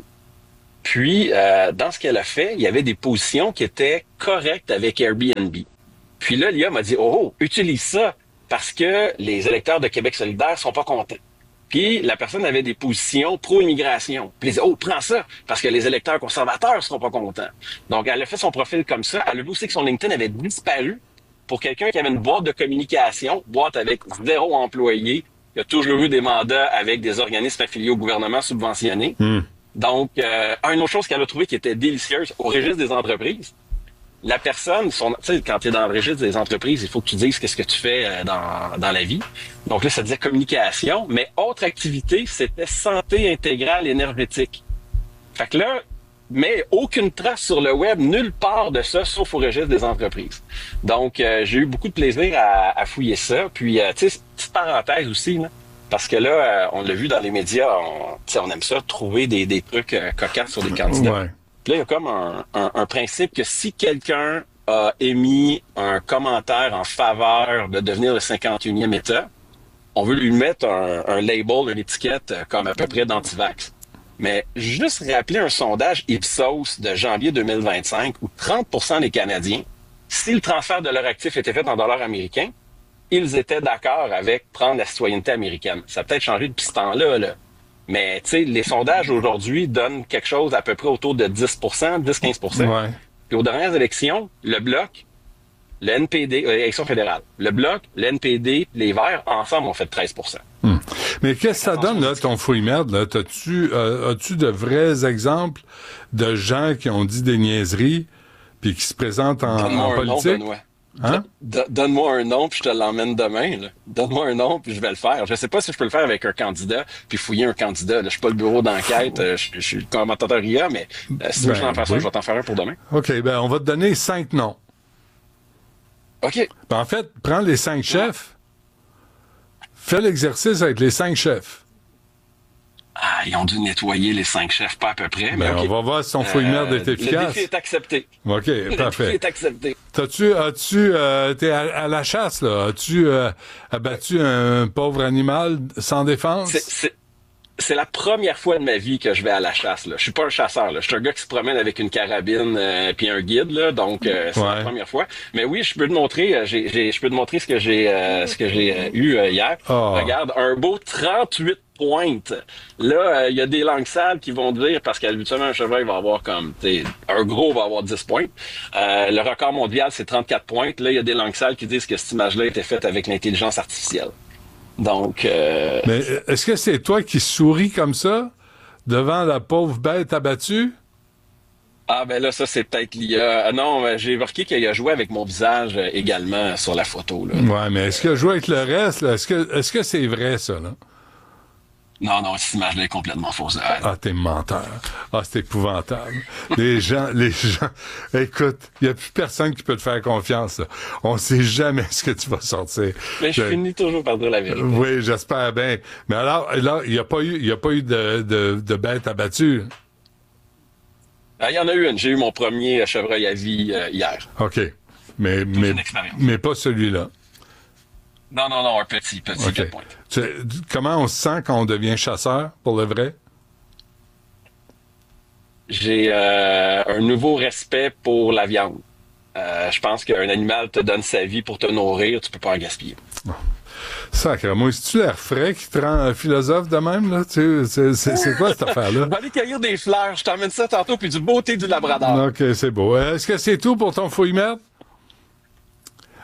Puis, euh, dans ce qu'elle a fait, il y avait des positions qui étaient correctes avec Airbnb. Puis là, l'I A m'a dit, oh, oh, utilise ça parce que les électeurs de Québec solidaire sont pas contents. Puis la personne avait des positions pro-immigration. Puis elle dit, oh, prends ça parce que les électeurs conservateurs seront pas contents. Donc, elle a fait son profil comme ça. Elle a vu aussi que son LinkedIn avait disparu pour quelqu'un qui avait une boîte de communication, boîte avec zéro employé, qui a toujours eu des mandats avec des organismes affiliés au gouvernement subventionnés. Mm. Donc, euh, une autre chose qu'elle a trouvée qui était délicieuse au registre des entreprises, la personne, tu sais, quand tu es dans le registre des entreprises, il faut que tu dises qu'est-ce que tu fais euh, dans, dans la vie. Donc là, ça disait communication, mais autre activité, c'était santé intégrale énergétique. Fait que là, mais aucune trace sur le web, nulle part de ça, sauf au registre des entreprises. Donc, euh, j'ai eu beaucoup de plaisir à, à fouiller ça. Puis, euh, tu sais, petite parenthèse aussi, là, parce que là, euh, on l'a vu dans les médias, on, on aime ça, trouver des, des trucs euh, cocasses sur des candidats. Ouais. Puis là, il y a comme un, un, un principe que si quelqu'un a émis un commentaire en faveur de devenir le cinquante et unième État, on veut lui mettre un, un label, une étiquette comme à peu près d'antivax. Mais juste rappeler un sondage Ipsos de janvier deux mille vingt-cinq où trente pour cent des Canadiens, si le transfert de leur actif était fait en dollars américains, ils étaient d'accord avec prendre la citoyenneté américaine. Ça a peut-être changé depuis ce temps-là, là. Mais, tu sais, les sondages aujourd'hui donnent quelque chose à peu près autour de dix pour cent, dix à quinze pour cent. Ouais. Puis aux dernières élections, le Bloc, le N P D, euh, élection fédérale, le Bloc, le N P D, les Verts, ensemble, ont fait treize pour cent. Hum. Mais qu'est-ce que ça donne, là, ton fouille-merde, là? T'as-tu, euh, as-tu de vrais exemples de gens qui ont dit des niaiseries puis qui se présentent en, en politique? Nom, Hein? Donne-moi un nom, puis je te l'emmène demain. Là. Donne-moi un nom, puis je vais le faire. Je sais pas si je peux le faire avec un candidat, puis fouiller un candidat. Là, je suis pas le bureau d'enquête, euh, je, je suis le commentateur I A, mais euh, si tu veux que je t'en fasse un, je vais t'en faire un pour demain. OK, ben on va te donner cinq noms. OK. Ben, en fait, prends les cinq chefs, fais l'exercice avec les cinq chefs. Ah, ils ont dû nettoyer les cinq chefs, pas à peu près. Ben, mais okay. On va voir si son fouille-merde euh, est efficace. Le défi est accepté. OK, le parfait. Le défi est accepté. T'as-tu, as-tu, euh, t'es à, à la chasse, là? As-tu euh, abattu un pauvre animal sans défense? C'est, c'est, c'est la première fois de ma vie que je vais à la chasse, là. Je suis pas un chasseur, là. Je suis un gars qui se promène avec une carabine euh, puis un guide, là. Donc, euh, c'est ouais. la première fois. Mais oui, je peux te montrer, euh, j'ai, j'ai, je peux te montrer ce que j'ai, euh, ce que j'ai euh, eu euh, hier. Oh. Regarde, un beau trente-huit pointe. Là, il euh, y a des langues sales qui vont dire, parce qu'habituellement, un chevreuil va avoir comme, un gros va avoir dix pointes. Euh, le record mondial, c'est trente-quatre pointes. Là, il y a des langues sales qui disent que cette image-là a été faite avec l'intelligence artificielle. Donc... Euh... Mais est-ce que c'est toi qui souris comme ça, devant la pauvre bête abattue? Ah, ben là, ça, c'est peut-être l'I A. Ah, non, j'ai remarqué qu'il a joué avec mon visage euh, également sur la photo, là. Ouais, mais est-ce qu'il a joué avec le reste, là? Est-ce que, est-ce que c'est vrai, ça, là? Non, non, cette image-là est complètement fausse. Ah, t'es menteur. Ah, c'est épouvantable. Les gens, les gens... Écoute, il n'y a plus personne qui peut te faire confiance, là. On sait jamais ce que tu vas sortir. Mais je, je... finis toujours par dire la vérité. Oui, j'espère bien. Mais alors, là, il n'y a pas eu, il y a pas eu de, de, de bête abattue. Il ah, y en a eu une. J'ai eu mon premier chevreuil à vie euh, hier. OK. Mais, mais, mais pas celui-là. Non, non, non, un petit, petit okay. point. Tu, comment on se sent quand on devient chasseur, pour le vrai? J'ai euh, un nouveau respect pour la viande. Euh, je pense qu'un animal te donne sa vie pour te nourrir, tu peux pas en gaspiller. Oh. Sacre, moi, c'est-tu l'air frais qui te rend philosophe de même, là? Tu, c'est, c'est, c'est quoi cette affaire-là? Je vais aller cueillir des fleurs, je t'emmène ça tantôt, puis du beau thé du Labrador. OK, c'est beau. Est-ce que c'est tout pour ton fouille-merde?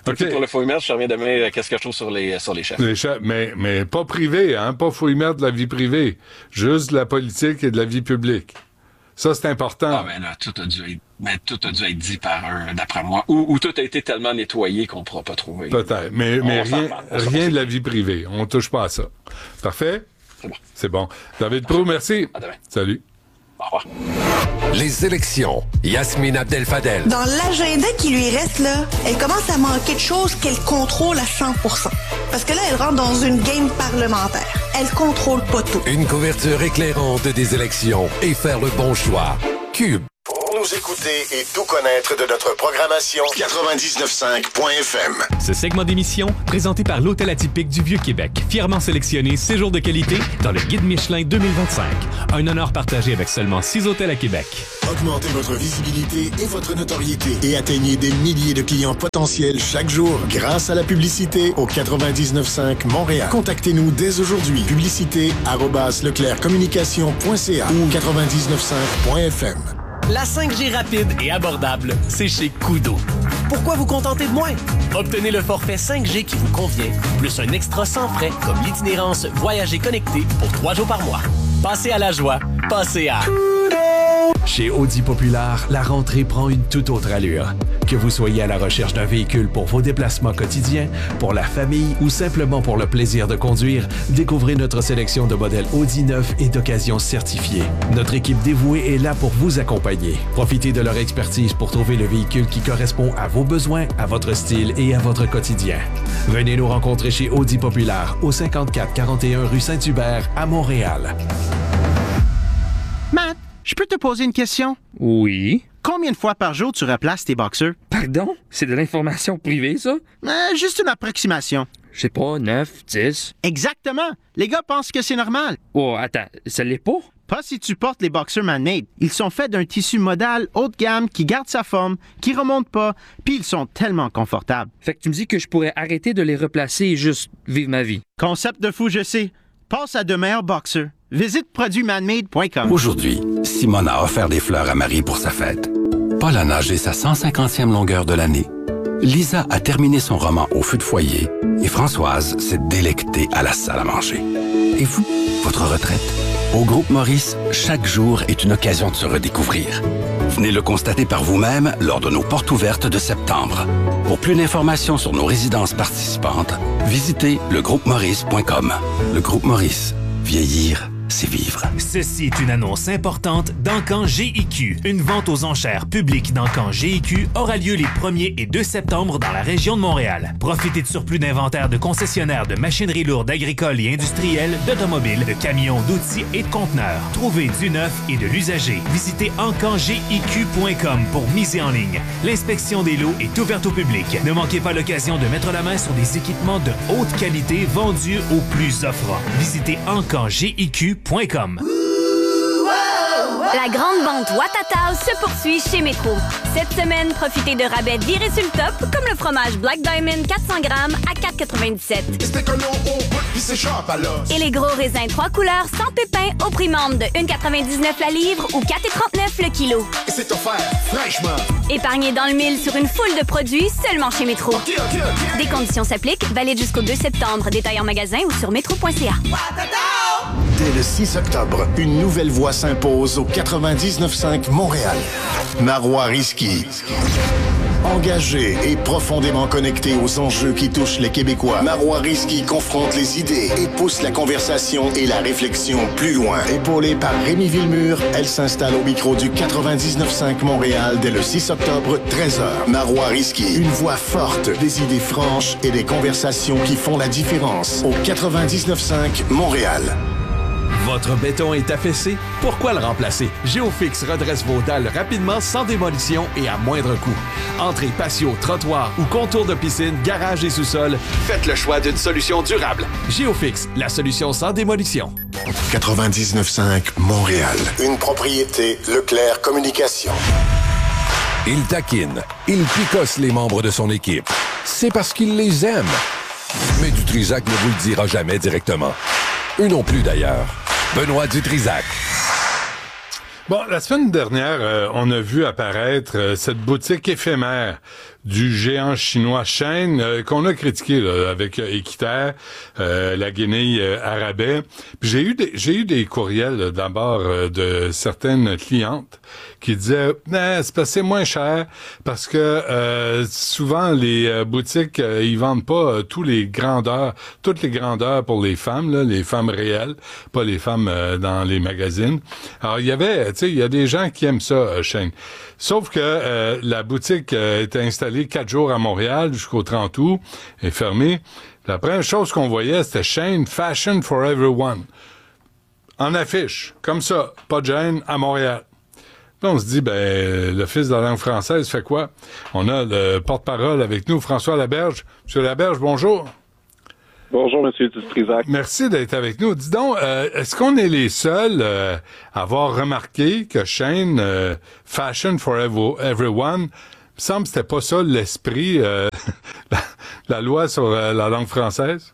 Okay. Pour le fouillement, je reviens demain. Euh, qu'est-ce que je trouve sur les, sur les chefs? Les chefs, mais, mais pas privé, hein? Pas fouillement de la vie privée. Juste de la politique et de la vie publique. Ça, c'est important. Ah, ben là, tout a dû être, ben, tout a dû être dit par un, d'après moi. Ou, ou tout a été tellement nettoyé qu'on ne pourra pas trouver. Peut-être. Mais, mais rien, rien de la vie privée. On ne touche pas à ça. Parfait? C'est bon. C'est bon. David Proulx, merci. À demain. Salut. Au revoir. Les élections. Yasmine Abdel-Fadel. Dans l'agenda qui lui reste, là, elle commence à manquer de choses qu'elle contrôle à cent pour cent. Parce que là, elle rentre dans une game parlementaire. Elle contrôle pas tout. Une couverture éclairante des élections et faire le bon choix. Cube. Pour nous écouter et tout connaître de notre programmation, quatre-vingt-dix-neuf cinq point F M. Ce segment d'émission, présenté par l'Hôtel Atypique du Vieux-Québec, fièrement sélectionné séjour de qualité dans le Guide Michelin deux mille vingt-cinq. Un honneur partagé avec seulement six hôtels à Québec. Augmentez votre visibilité et votre notoriété et atteignez des milliers de clients potentiels chaque jour grâce à la publicité au quatre-vingt-dix-neuf cinq Montréal. Contactez-nous dès aujourd'hui. Publicité arobase leclerc communication point c a ou quatre-vingt-dix-neuf cinq point F M. La cinq G rapide et abordable, c'est chez Koodo. Pourquoi vous contenter de moins? Obtenez le forfait cinq G qui vous convient, plus un extra sans frais comme l'itinérance Voyager connecté pour trois jours par mois. Passez à la joie, passez à... Chez Audi Populaire, la rentrée prend une toute autre allure. Que vous soyez à la recherche d'un véhicule pour vos déplacements quotidiens, pour la famille ou simplement pour le plaisir de conduire, découvrez notre sélection de modèles Audi neufs et d'occasion certifiés. Notre équipe dévouée est là pour vous accompagner. Profitez de leur expertise pour trouver le véhicule qui correspond à vos besoins, à votre style et à votre quotidien. Venez nous rencontrer chez Audi Populaire au cinquante-quatre quarante et un rue Saint-Hubert à Montréal. Matt, je peux te poser une question? Oui. Combien de fois par jour tu replaces tes boxeurs? Pardon? C'est de l'information privée, ça? Euh, juste une approximation. Je sais pas, neuf, dix. Exactement. Les gars pensent que c'est normal. Oh, attends, ça l'est pas? Pas si tu portes les boxers man-made. Ils sont faits d'un tissu modal haut de gamme qui garde sa forme, qui remonte pas, puis ils sont tellement confortables. Fait que tu me dis que je pourrais arrêter de les replacer et juste vivre ma vie. Concept de fou, je sais. Passe à de meilleurs boxers. Visite produits manmade point com. Aujourd'hui, Simone a offert des fleurs à Marie pour sa fête. Paul a nagé sa cent cinquantième longueur de l'année. Lisa a terminé son roman au feu de foyer et Françoise s'est délectée à la salle à manger. Et vous, votre retraite? Au Groupe Maurice, chaque jour est une occasion de se redécouvrir. Venez le constater par vous-même lors de nos portes ouvertes de septembre. Pour plus d'informations sur nos résidences participantes, visitez le groupe maurice point com. Le Groupe Maurice. Vieillir, c'est vivre. Ceci est une annonce importante d'Encan G I Q. Une vente aux enchères publiques d'Encan G I Q aura lieu les premier et deux septembre dans la région de Montréal. Profitez de surplus d'inventaire de concessionnaires de machinerie lourde agricole et industrielle, d'automobiles, de camions, d'outils et de conteneurs. Trouvez du neuf et de l'usager. Visitez encan g i q point com pour miser en ligne. L'inspection des lots est ouverte au public. Ne manquez pas l'occasion de mettre la main sur des équipements de haute qualité vendus au plus offrant. Visitez encan g i q point com. La grande vente Watatao se poursuit chez Métro. Cette semaine, profitez de rabais virés sur le top, comme le fromage Black Diamond quatre cents grammes à quatre quatre-vingt-dix-sept. Et les gros raisins trois couleurs sans pépins au prix membre de un quatre-vingt-dix-neuf la livre ou quatre trente-neuf le kilo. Et c'est offert fraîchement. Épargnez dans le mille sur une foule de produits seulement chez Métro. Okay, okay, okay. Des conditions s'appliquent, valide jusqu'au deux septembre. Détail en magasin ou sur métro point c a. Dès le six octobre, une nouvelle voix s'impose au quatre-vingt-dix-neuf cinq Montréal. Marois Risky. Engagé et profondément connecté aux enjeux qui touchent les Québécois, Marois Risky confronte les idées et pousse la conversation et la réflexion plus loin. Épaulée par Rémi Villemur, elle s'installe au micro du quatre-vingt-dix-neuf cinq Montréal dès le six octobre, treize heures. Marois Risky, une voix forte, des idées franches et des conversations qui font la différence. Au quatre-vingt-dix-neuf cinq Montréal. Votre béton est affaissé? Pourquoi le remplacer? Géofix redresse vos dalles rapidement, sans démolition et à moindre coût. Entrée, patio, trottoir ou contour de piscine, garage et sous-sol, faites le choix d'une solution durable. Géofix, la solution sans démolition. quatre-vingt-dix-neuf cinq Montréal. Une propriété Leclerc Communication. Il taquine, il picosse les membres de son équipe. C'est parce qu'il les aime. Mais Dutrisac ne vous le dira jamais directement. Eux non plus, d'ailleurs. Benoît Dutrisac. Bon, la semaine dernière, euh, on a vu apparaître euh, cette boutique éphémère du géant chinois Shein, euh, qu'on a critiqué là, avec euh, Équiterre, euh, la guenille euh, arabais. Puis j'ai eu des, j'ai eu des courriels euh, d'abord euh, de certaines clientes qui disaient eh, c'est passé moins cher parce que euh, souvent les euh, boutiques euh, ils vendent pas euh, tous les grandeurs, toutes les grandeurs pour les femmes, là, les femmes réelles, pas les femmes euh, dans les magazines. Alors il y avait, tu sais, il y a des gens qui aiment ça, euh, Shein. Sauf que euh, la boutique euh, était installée quatre jours à Montréal jusqu'au trente août, est fermée. La première chose qu'on voyait, c'était Shein Fashion for Everyone. En affiche, comme ça, pas de gêne, à Montréal. Là, on se dit, ben, l'Office de la langue française fait quoi? On a le porte-parole avec nous, François Laberge. Monsieur Laberge, bonjour. Bonjour, Monsieur Dutrisac. Merci d'être avec nous. Dis donc, euh, est-ce qu'on est les seuls euh, à avoir remarqué que Shein euh, Fashion for Everyone, il me semble que c'était pas ça l'esprit, euh, la, la loi sur euh, la langue française?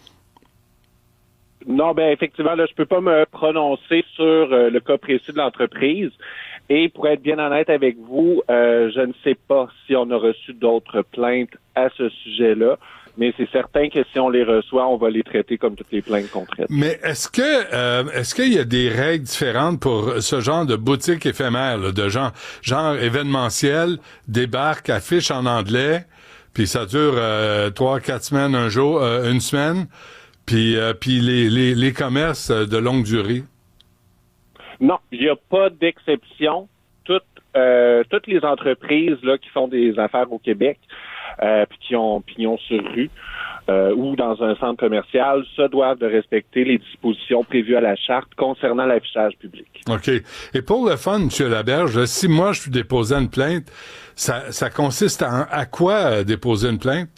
Non, ben effectivement, là, je peux pas me prononcer sur euh, le cas précis de l'entreprise. Et pour être bien honnête avec vous, euh, je ne sais pas si on a reçu d'autres plaintes à ce sujet-là, mais c'est certain que si on les reçoit, on va les traiter comme toutes les plaintes qu'on traite. Mais est-ce que euh, est-ce qu'il y a des règles différentes pour ce genre de boutique éphémère, là, de genre, genre événementiel, débarque, affiche en anglais, puis ça dure euh, trois, quatre semaines, un jour, euh, une semaine, puis euh, puis les, les, les commerces de longue durée? Non, il n'y a pas d'exception. Toutes, euh, toutes les entreprises là qui font des affaires au Québec, euh, puis qui ont pignon sur rue euh, ou dans un centre commercial, se doivent de respecter les dispositions prévues à la charte concernant l'affichage public. OK. Et pour le fun, M. Laberge, si moi je suis déposé une plainte, ça, ça consiste à, à quoi euh, déposer une plainte?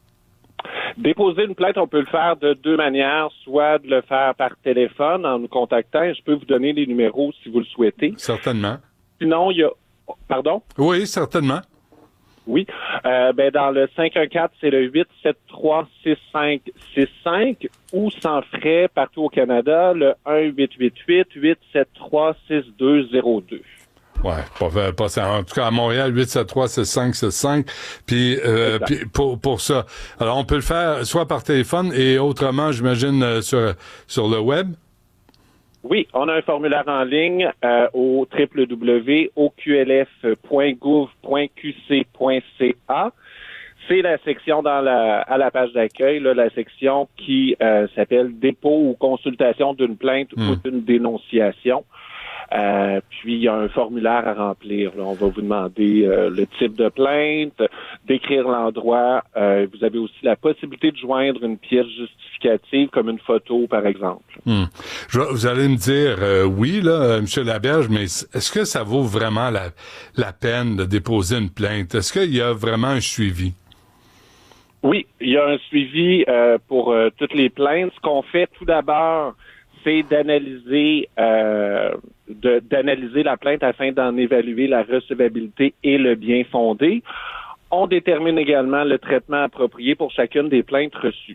Déposer une plainte, on peut le faire de deux manières, soit de le faire par téléphone en nous contactant. Je peux vous donner les numéros si vous le souhaitez. Certainement. Sinon, il y a... Pardon? Oui, certainement. Oui. Euh, ben dans le cinq un quatre, c'est le huit sept trois six cinq six cinq ou sans frais partout au Canada, le un huit huit huit huit sept trois six deux zéro deux. Ouais, pas, pas ça. En tout cas, à Montréal, huit sept trois six cinq six cinq. Puis, euh, puis pour, pour ça. Alors, on peut le faire soit par téléphone et autrement, j'imagine, sur, sur le web? Oui, on a un formulaire en ligne euh, au w w w point o q l f point gouv point q c point c a. C'est la section dans la à la page d'accueil, là, la section qui euh, s'appelle dépôt ou consultation d'une plainte mmh. ou d'une dénonciation. Euh, puis, il y a un formulaire à remplir. Là. On va vous demander euh, le type de plainte, décrire l'endroit. Euh, vous avez aussi la possibilité de joindre une pièce justificative, comme une photo, par exemple. Hmm. Je, vous allez me dire, euh, oui, là, M. Laberge, mais est-ce que ça vaut vraiment la, la peine de déposer une plainte? Est-ce qu'il y a vraiment un suivi? Oui, il y a un suivi euh, pour euh, toutes les plaintes. Ce qu'on fait tout d'abord, c'est d'analyser euh, de, d'analyser la plainte afin d'en évaluer la recevabilité et le bien fondé. On détermine également le traitement approprié pour chacune des plaintes reçues.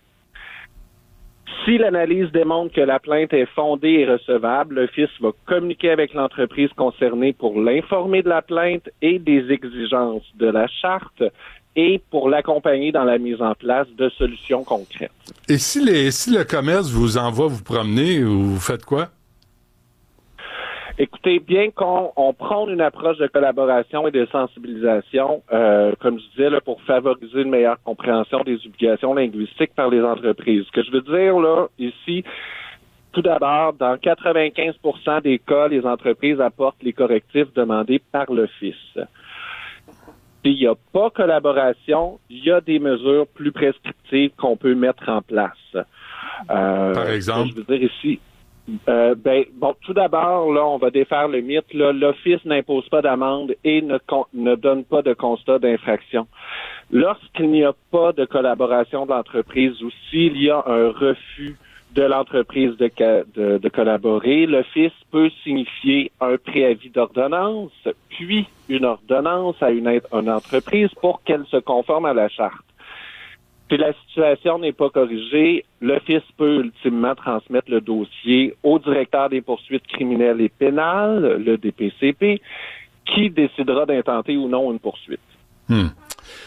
Si l'analyse démontre que la plainte est fondée et recevable, l'Office va communiquer avec l'entreprise concernée pour l'informer de la plainte et des exigences de la charte et pour l'accompagner dans la mise en place de solutions concrètes. Et si, les, si le commerce vous envoie vous promener, vous faites quoi? Écoutez, bien qu'on on prône une approche de collaboration et de sensibilisation, euh, comme je disais, là, pour favoriser une meilleure compréhension des obligations linguistiques par les entreprises. Ce que je veux dire, là, ici, tout d'abord, dans quatre-vingt-quinze pour cent des cas, les entreprises apportent les correctifs demandés par l'Office. S'il n'y a pas collaboration, il y a des mesures plus prescriptives qu'on peut mettre en place. Euh, par exemple? Je veux dire ici... Euh, ben, bon, tout d'abord, là, on va défaire le mythe. Là, l'Office n'impose pas d'amende et ne, con, ne donne pas de constat d'infraction. Lorsqu'il n'y a pas de collaboration de l'entreprise ou s'il y a un refus de l'entreprise de, de, de collaborer, l'Office peut signifier un préavis d'ordonnance, puis une ordonnance à une, une entreprise pour qu'elle se conforme à la charte. Si la situation n'est pas corrigée, l'Office peut ultimement transmettre le dossier au directeur des poursuites criminelles et pénales, le D P C P, qui décidera d'intenter ou non une poursuite. Hmm.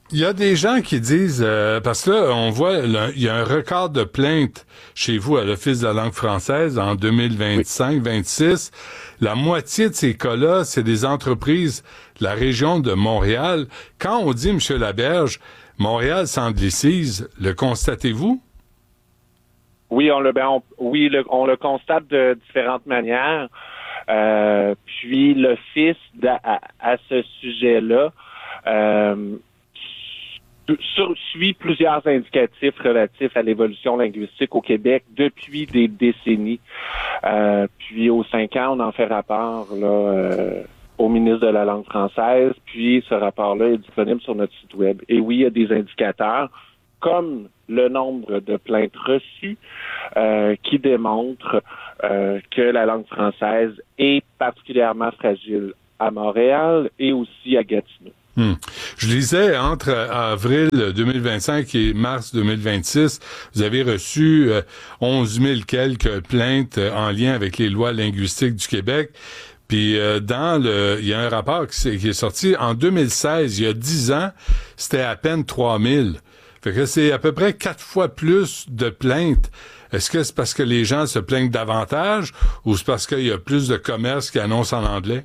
Il y a des gens qui disent, euh, parce que là, on voit, il y a un record de plaintes chez vous à l'Office de la langue française en deux mille vingt-cinq vingt-six. La moitié de ces cas-là, c'est des entreprises de la région de Montréal. Quand on dit, M. Laberge, Montréal s'anglicise, le constatez-vous? Oui, on le, ben, on, oui, le, on le constate de différentes manières. Euh, puis l'Office, à, à ce sujet-là, euh, Sur, suit plusieurs indicatifs relatifs à l'évolution linguistique au Québec depuis des décennies. Euh, puis aux cinq ans, on en fait rapport là, euh, au ministre de la langue française. Puis ce rapport-là est disponible sur notre site web. Et oui, il y a des indicateurs comme le nombre de plaintes reçues euh, qui démontrent euh, que la langue française est particulièrement fragile à Montréal et aussi à Gatineau. Hmm. Je lisais entre avril deux mille vingt-cinq et mars deux mille vingt-six, vous avez reçu euh, onze mille quelques plaintes euh, en lien avec les lois linguistiques du Québec. Puis euh, dans le, il y a un rapport qui, qui est sorti en deux mille seize, il y a dix ans, c'était à peine trois mille. Fait que c'est à peu près quatre fois plus de plaintes. Est-ce que c'est parce que les gens se plaignent davantage ou c'est parce qu'il y a plus de commerces qui annoncent en anglais?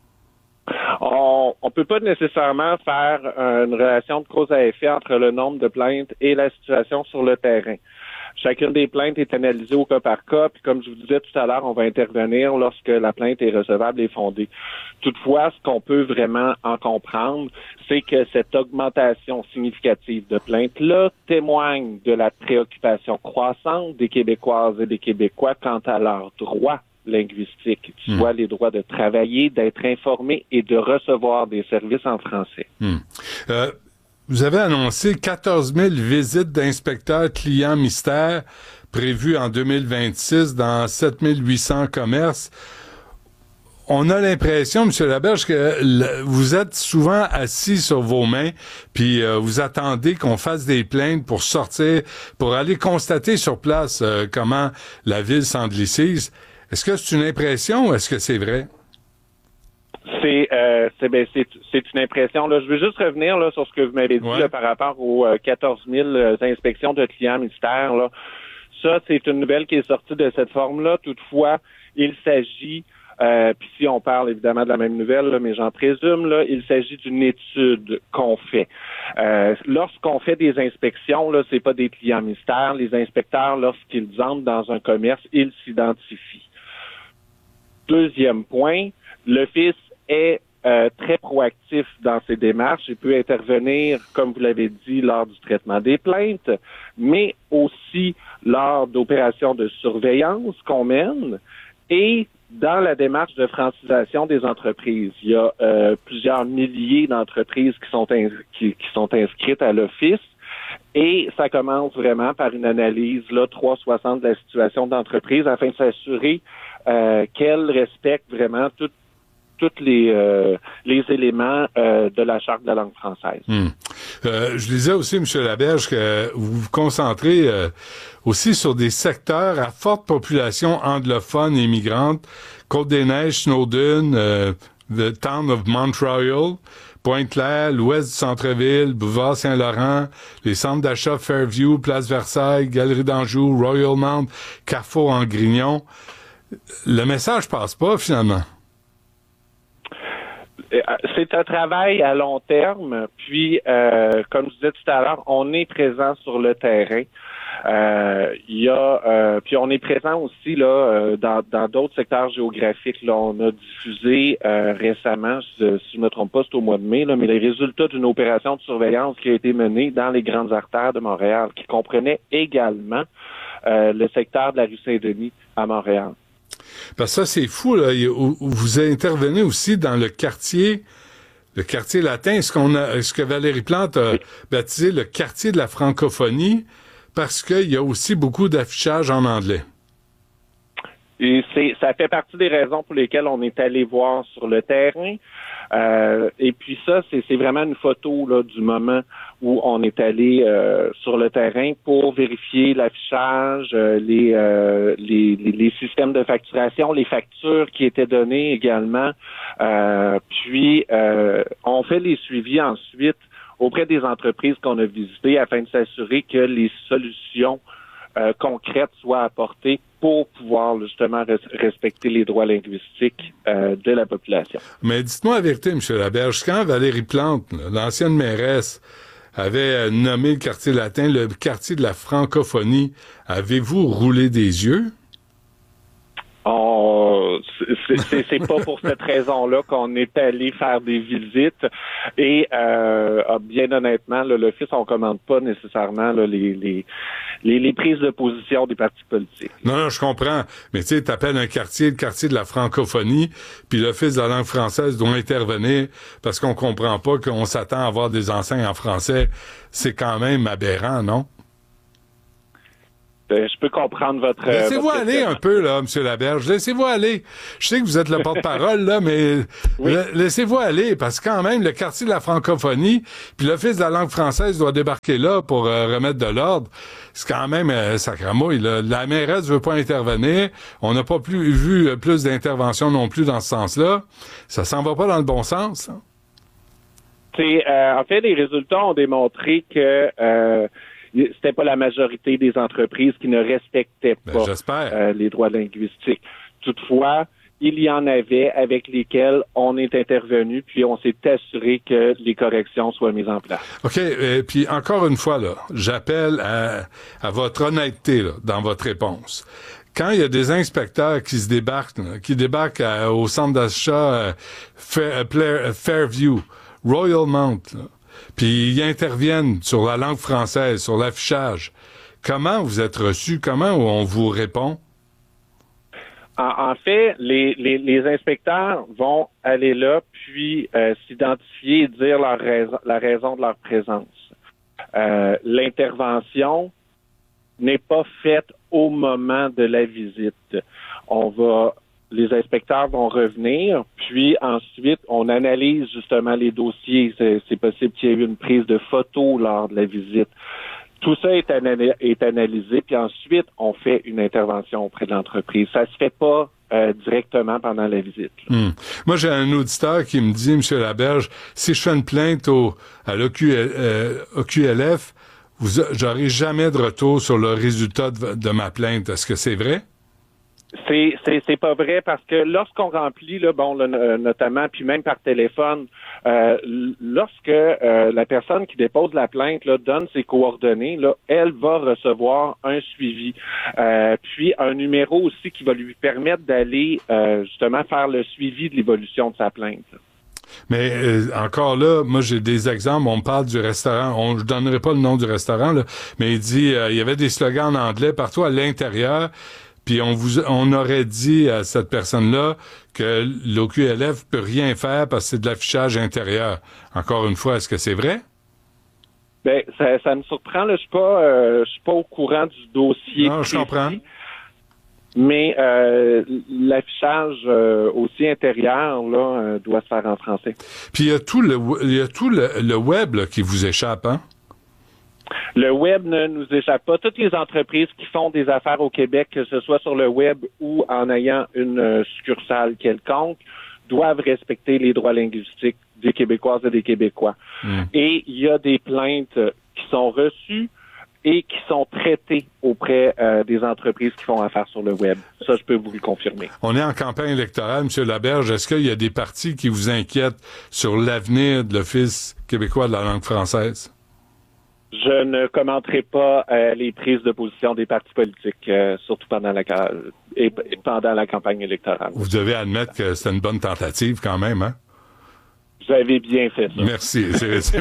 On ne peut pas nécessairement faire une relation de cause à effet entre le nombre de plaintes et la situation sur le terrain. Chacune des plaintes est analysée au cas par cas, puis comme je vous disais tout à l'heure, on va intervenir lorsque la plainte est recevable et fondée. Toutefois, ce qu'on peut vraiment en comprendre, c'est que cette augmentation significative de plaintes-là témoigne de la préoccupation croissante des Québécoises et des Québécois quant à leurs droits linguistiques, soit mmh. les droits de travailler, d'être informés et de recevoir des services en français. Mmh. Euh, vous avez annoncé quatorze mille visites d'inspecteurs clients mystères prévues en deux mille vingt-six dans sept mille huit cents commerces. On a l'impression, M. Laberge, que le, vous êtes souvent assis sur vos mains, puis euh, vous attendez qu'on fasse des plaintes pour sortir, pour aller constater sur place euh, comment la ville s'anglicise. Est-ce que c'est une impression ou est-ce que c'est vrai? C'est euh, c'est, ben, c'est c'est une impression. Là, je veux juste revenir là sur ce que vous m'avez dit ouais. là, par rapport aux euh, quatorze mille euh, inspections de clients mystères. Là. Ça, c'est une nouvelle qui est sortie de cette forme-là. Toutefois, il s'agit, euh, puis si on parle évidemment de la même nouvelle, là, mais j'en présume, là, il s'agit d'une étude qu'on fait. Euh, lorsqu'on fait des inspections, là, c'est pas des clients mystères. Les inspecteurs, lorsqu'ils entrent dans un commerce, ils s'identifient. Deuxième point, l'Office est euh, très proactif dans ses démarches et peut intervenir, comme vous l'avez dit, lors du traitement des plaintes, mais aussi lors d'opérations de surveillance qu'on mène et dans la démarche de francisation des entreprises. Il y a euh, plusieurs milliers d'entreprises qui sont, ins- qui, qui sont inscrites à l'Office. Et ça commence vraiment par une analyse là trois cent soixante de la situation d'entreprise afin de s'assurer euh, qu'elle respecte vraiment toutes tous les euh, les éléments euh, de la Charte de la langue française. Hum. Euh, je disais aussi, M. Laberge, que vous vous concentrez euh, aussi sur des secteurs à forte population anglophone et immigrante, Côte-des-Neiges, Snowden, euh, the town of Montreal, Pointe-Claire, l'ouest du centre-ville, Boulevard Saint-Laurent, les centres d'achat Fairview, Place Versailles, Galerie d'Anjou, Royal Mount, Carrefour en Grignon. Le message passe pas, finalement. C'est un travail à long terme, puis euh, comme je disais tout à l'heure, on est présent sur le terrain. Euh, il y a, euh, puis on est présent aussi là euh, dans dans d'autres secteurs géographiques. Là, on a diffusé euh, récemment, si, si je me trompe pas, c'est au mois de mai, là, mais les résultats d'une opération de surveillance qui a été menée dans les grandes artères de Montréal, qui comprenait également euh, le secteur de la rue Saint-Denis à Montréal. Parce que ça, c'est fou, là. Vous intervenez aussi dans le quartier, le quartier latin, ce qu'on a, ce que Valérie Plante a oui. baptisé le quartier de la francophonie, parce qu'il y a aussi beaucoup d'affichage en anglais. Et c'est, ça fait partie des raisons pour lesquelles on est allé voir sur le terrain. Euh, et puis ça, c'est, c'est vraiment une photo là du moment où on est allé euh, sur le terrain pour vérifier l'affichage, euh, les, euh, les, les les systèmes de facturation, les factures qui étaient données également. Euh, puis euh, on fait les suivis ensuite auprès des entreprises qu'on a visitées afin de s'assurer que les solutions euh, concrètes soient apportées pour pouvoir justement res- respecter les droits linguistiques euh, de la population. Mais dites-moi la vérité, M. Laberge, quand Valérie Plante, là, l'ancienne mairesse, avait nommé le quartier latin le quartier de la francophonie, avez-vous roulé des yeux? On, c'est, c'est, c'est pas pour cette raison-là qu'on est allé faire des visites. Et euh, bien honnêtement, là, l'Office, on commande pas nécessairement là, les, les, les, les prises de position des partis politiques. Non, non, je comprends. Mais tu sais, t'appelles un quartier le quartier de la francophonie, puis l'Office de la langue française doit intervenir parce qu'on comprend pas qu'on s'attend à avoir des enseignes en français. C'est quand même aberrant, non? Je peux comprendre votre... Laissez-vous votre aller un peu, là, M. Laberge. Laissez-vous aller. Je sais que vous êtes le porte-parole, là, mais oui. la- laissez-vous aller, parce que quand même, le quartier de la francophonie, puis l'Office de la langue française doit débarquer là pour euh, remettre de l'ordre. C'est quand même euh, sacramouille, là. La mairesse veut pas intervenir. On n'a pas plus vu euh, plus d'intervention non plus dans ce sens-là. Ça s'en va pas dans le bon sens, hein? C'est, euh, en fait, les résultats ont démontré que... Euh, c'était pas la majorité des entreprises qui ne respectaient pas ben, euh, les droits linguistiques. Toutefois, il y en avait avec lesquels on est intervenu, puis on s'est assuré que les corrections soient mises en place. OK, et puis encore une fois, là, j'appelle à, à votre honnêteté là, dans votre réponse. Quand il y a des inspecteurs qui se débarquent, là, qui débarquent à, au centre d'achat euh, Fair, Fair, Fairview, Royal Mount, là, puis ils interviennent sur la langue française, sur l'affichage. Comment vous êtes reçus? Comment on vous répond? En, en fait, les, les, les inspecteurs vont aller là, puis euh, s'identifier et dire leur raison, la raison de leur présence. Euh, l'intervention n'est pas faite au moment de la visite. On va... Les inspecteurs vont revenir, puis ensuite, on analyse justement les dossiers. C'est, c'est possible qu'il y ait eu une prise de photo lors de la visite. Tout ça est, anal- est analysé, puis ensuite, on fait une intervention auprès de l'entreprise. Ça se fait pas euh, directement pendant la visite. Hum. Moi, j'ai un auditeur qui me dit, M. Laberge, si je fais une plainte au, à l'O Q L, euh, O Q L F, vous, j'aurai jamais de retour sur le résultat de, de ma plainte. Est-ce que c'est vrai? C'est, c'est, c'est pas vrai parce que lorsqu'on remplit, là, bon, là, notamment, puis même par téléphone, euh, lorsque euh, la personne qui dépose la plainte là, donne ses coordonnées, là, elle va recevoir un suivi, euh, puis un numéro aussi qui va lui permettre d'aller euh, justement faire le suivi de l'évolution de sa plainte. Mais euh, encore là, moi j'ai des exemples. On me parle du restaurant. On, je donnerai pas le nom du restaurant, là, mais il dit euh, il y avait des slogans en anglais partout à l'intérieur. Puis on vous, on aurait dit à cette personne-là que l'O Q L F peut rien faire parce que c'est de l'affichage intérieur. Encore une fois, est-ce que c'est vrai? Ben, ça, ça me surprend. Là, je suis pas, euh, je suis pas au courant du dossier. Non, je comprends. Mais euh, l'affichage euh, aussi intérieur là euh, doit se faire en français. Puis il y a tout le, il y a tout le, le web là, qui vous échappe, hein? Le web ne nous échappe pas. Toutes les entreprises qui font des affaires au Québec, que ce soit sur le web ou en ayant une euh, succursale quelconque, doivent respecter les droits linguistiques des Québécoises et des Québécois. Mmh. Et il y a des plaintes qui sont reçues et qui sont traitées auprès euh, des entreprises qui font affaire sur le web. Ça, je peux vous le confirmer. On est en campagne électorale, M. Laberge. Est-ce qu'il y a des partis qui vous inquiètent sur l'avenir de l'Office québécois de la langue française? Je ne commenterai pas euh, les prises de position des partis politiques, euh, surtout pendant la, et, et pendant la campagne électorale. Vous devez admettre que c'est une bonne tentative quand même, hein? Vous avez bien fait ça. Merci. C'est, c'est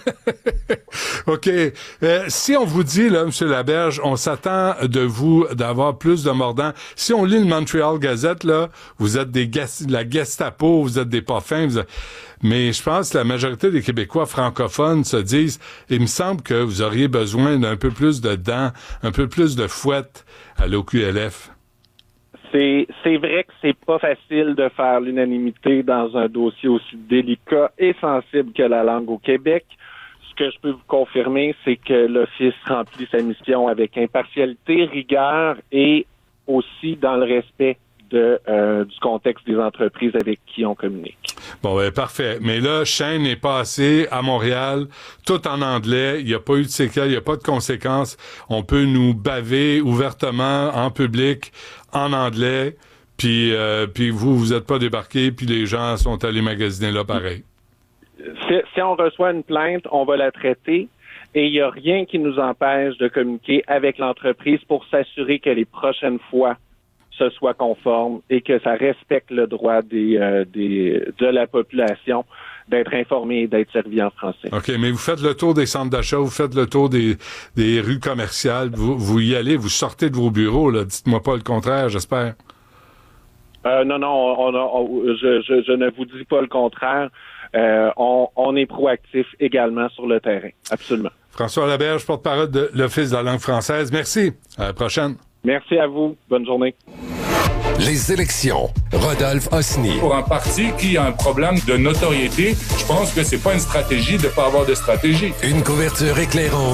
OK. Euh, si on vous dit, là, M. Laberge, on s'attend de vous d'avoir plus de mordants. Si on lit le Montreal Gazette, là, vous êtes des gas- la Gestapo, vous êtes des pas fins, vous êtes... Mais je pense que la majorité des Québécois francophones se disent, il me semble que vous auriez besoin d'un peu plus de dents, un peu plus de fouette à l'O Q L F. C'est, c'est vrai que c'est pas facile de faire l'unanimité dans un dossier aussi délicat et sensible que la langue au Québec. Ce que je peux vous confirmer, c'est que l'Office remplit sa mission avec impartialité, rigueur et aussi dans le respect de, euh, du contexte des entreprises avec qui on communique. Bon, ben, parfait. Mais là, Shane est passé à Montréal, tout en anglais. Il n'y a pas eu de séquelles, il n'y a pas de conséquences. On peut nous baver ouvertement en public, en anglais. Puis, euh, puis vous, vous n'êtes pas débarqué, puis les gens sont allés magasiner là pareil. Si, si on reçoit une plainte, on va la traiter et il n'y a rien qui nous empêche de communiquer avec l'entreprise pour s'assurer que les prochaines fois, ce soit conforme et que ça respecte le droit des, euh, des de la population d'être informée et d'être servie en français. OK, mais vous faites le tour des centres d'achat, vous faites le tour des, des rues commerciales, vous, vous y allez, vous sortez de vos bureaux, là. Dites-moi pas le contraire, j'espère. Euh, non, non, on, on, on, je, je, je ne vous dis pas le contraire. Euh, on, on est proactif également sur le terrain, absolument. François Laberge, porte-parole de l'Office de la langue française. Merci. À la prochaine. Merci à vous. Bonne journée. Les élections. Rodolphe Osny. Pour un parti qui a un problème de notoriété, je pense que c'est pas une stratégie de pas avoir de stratégie. Une couverture éclairante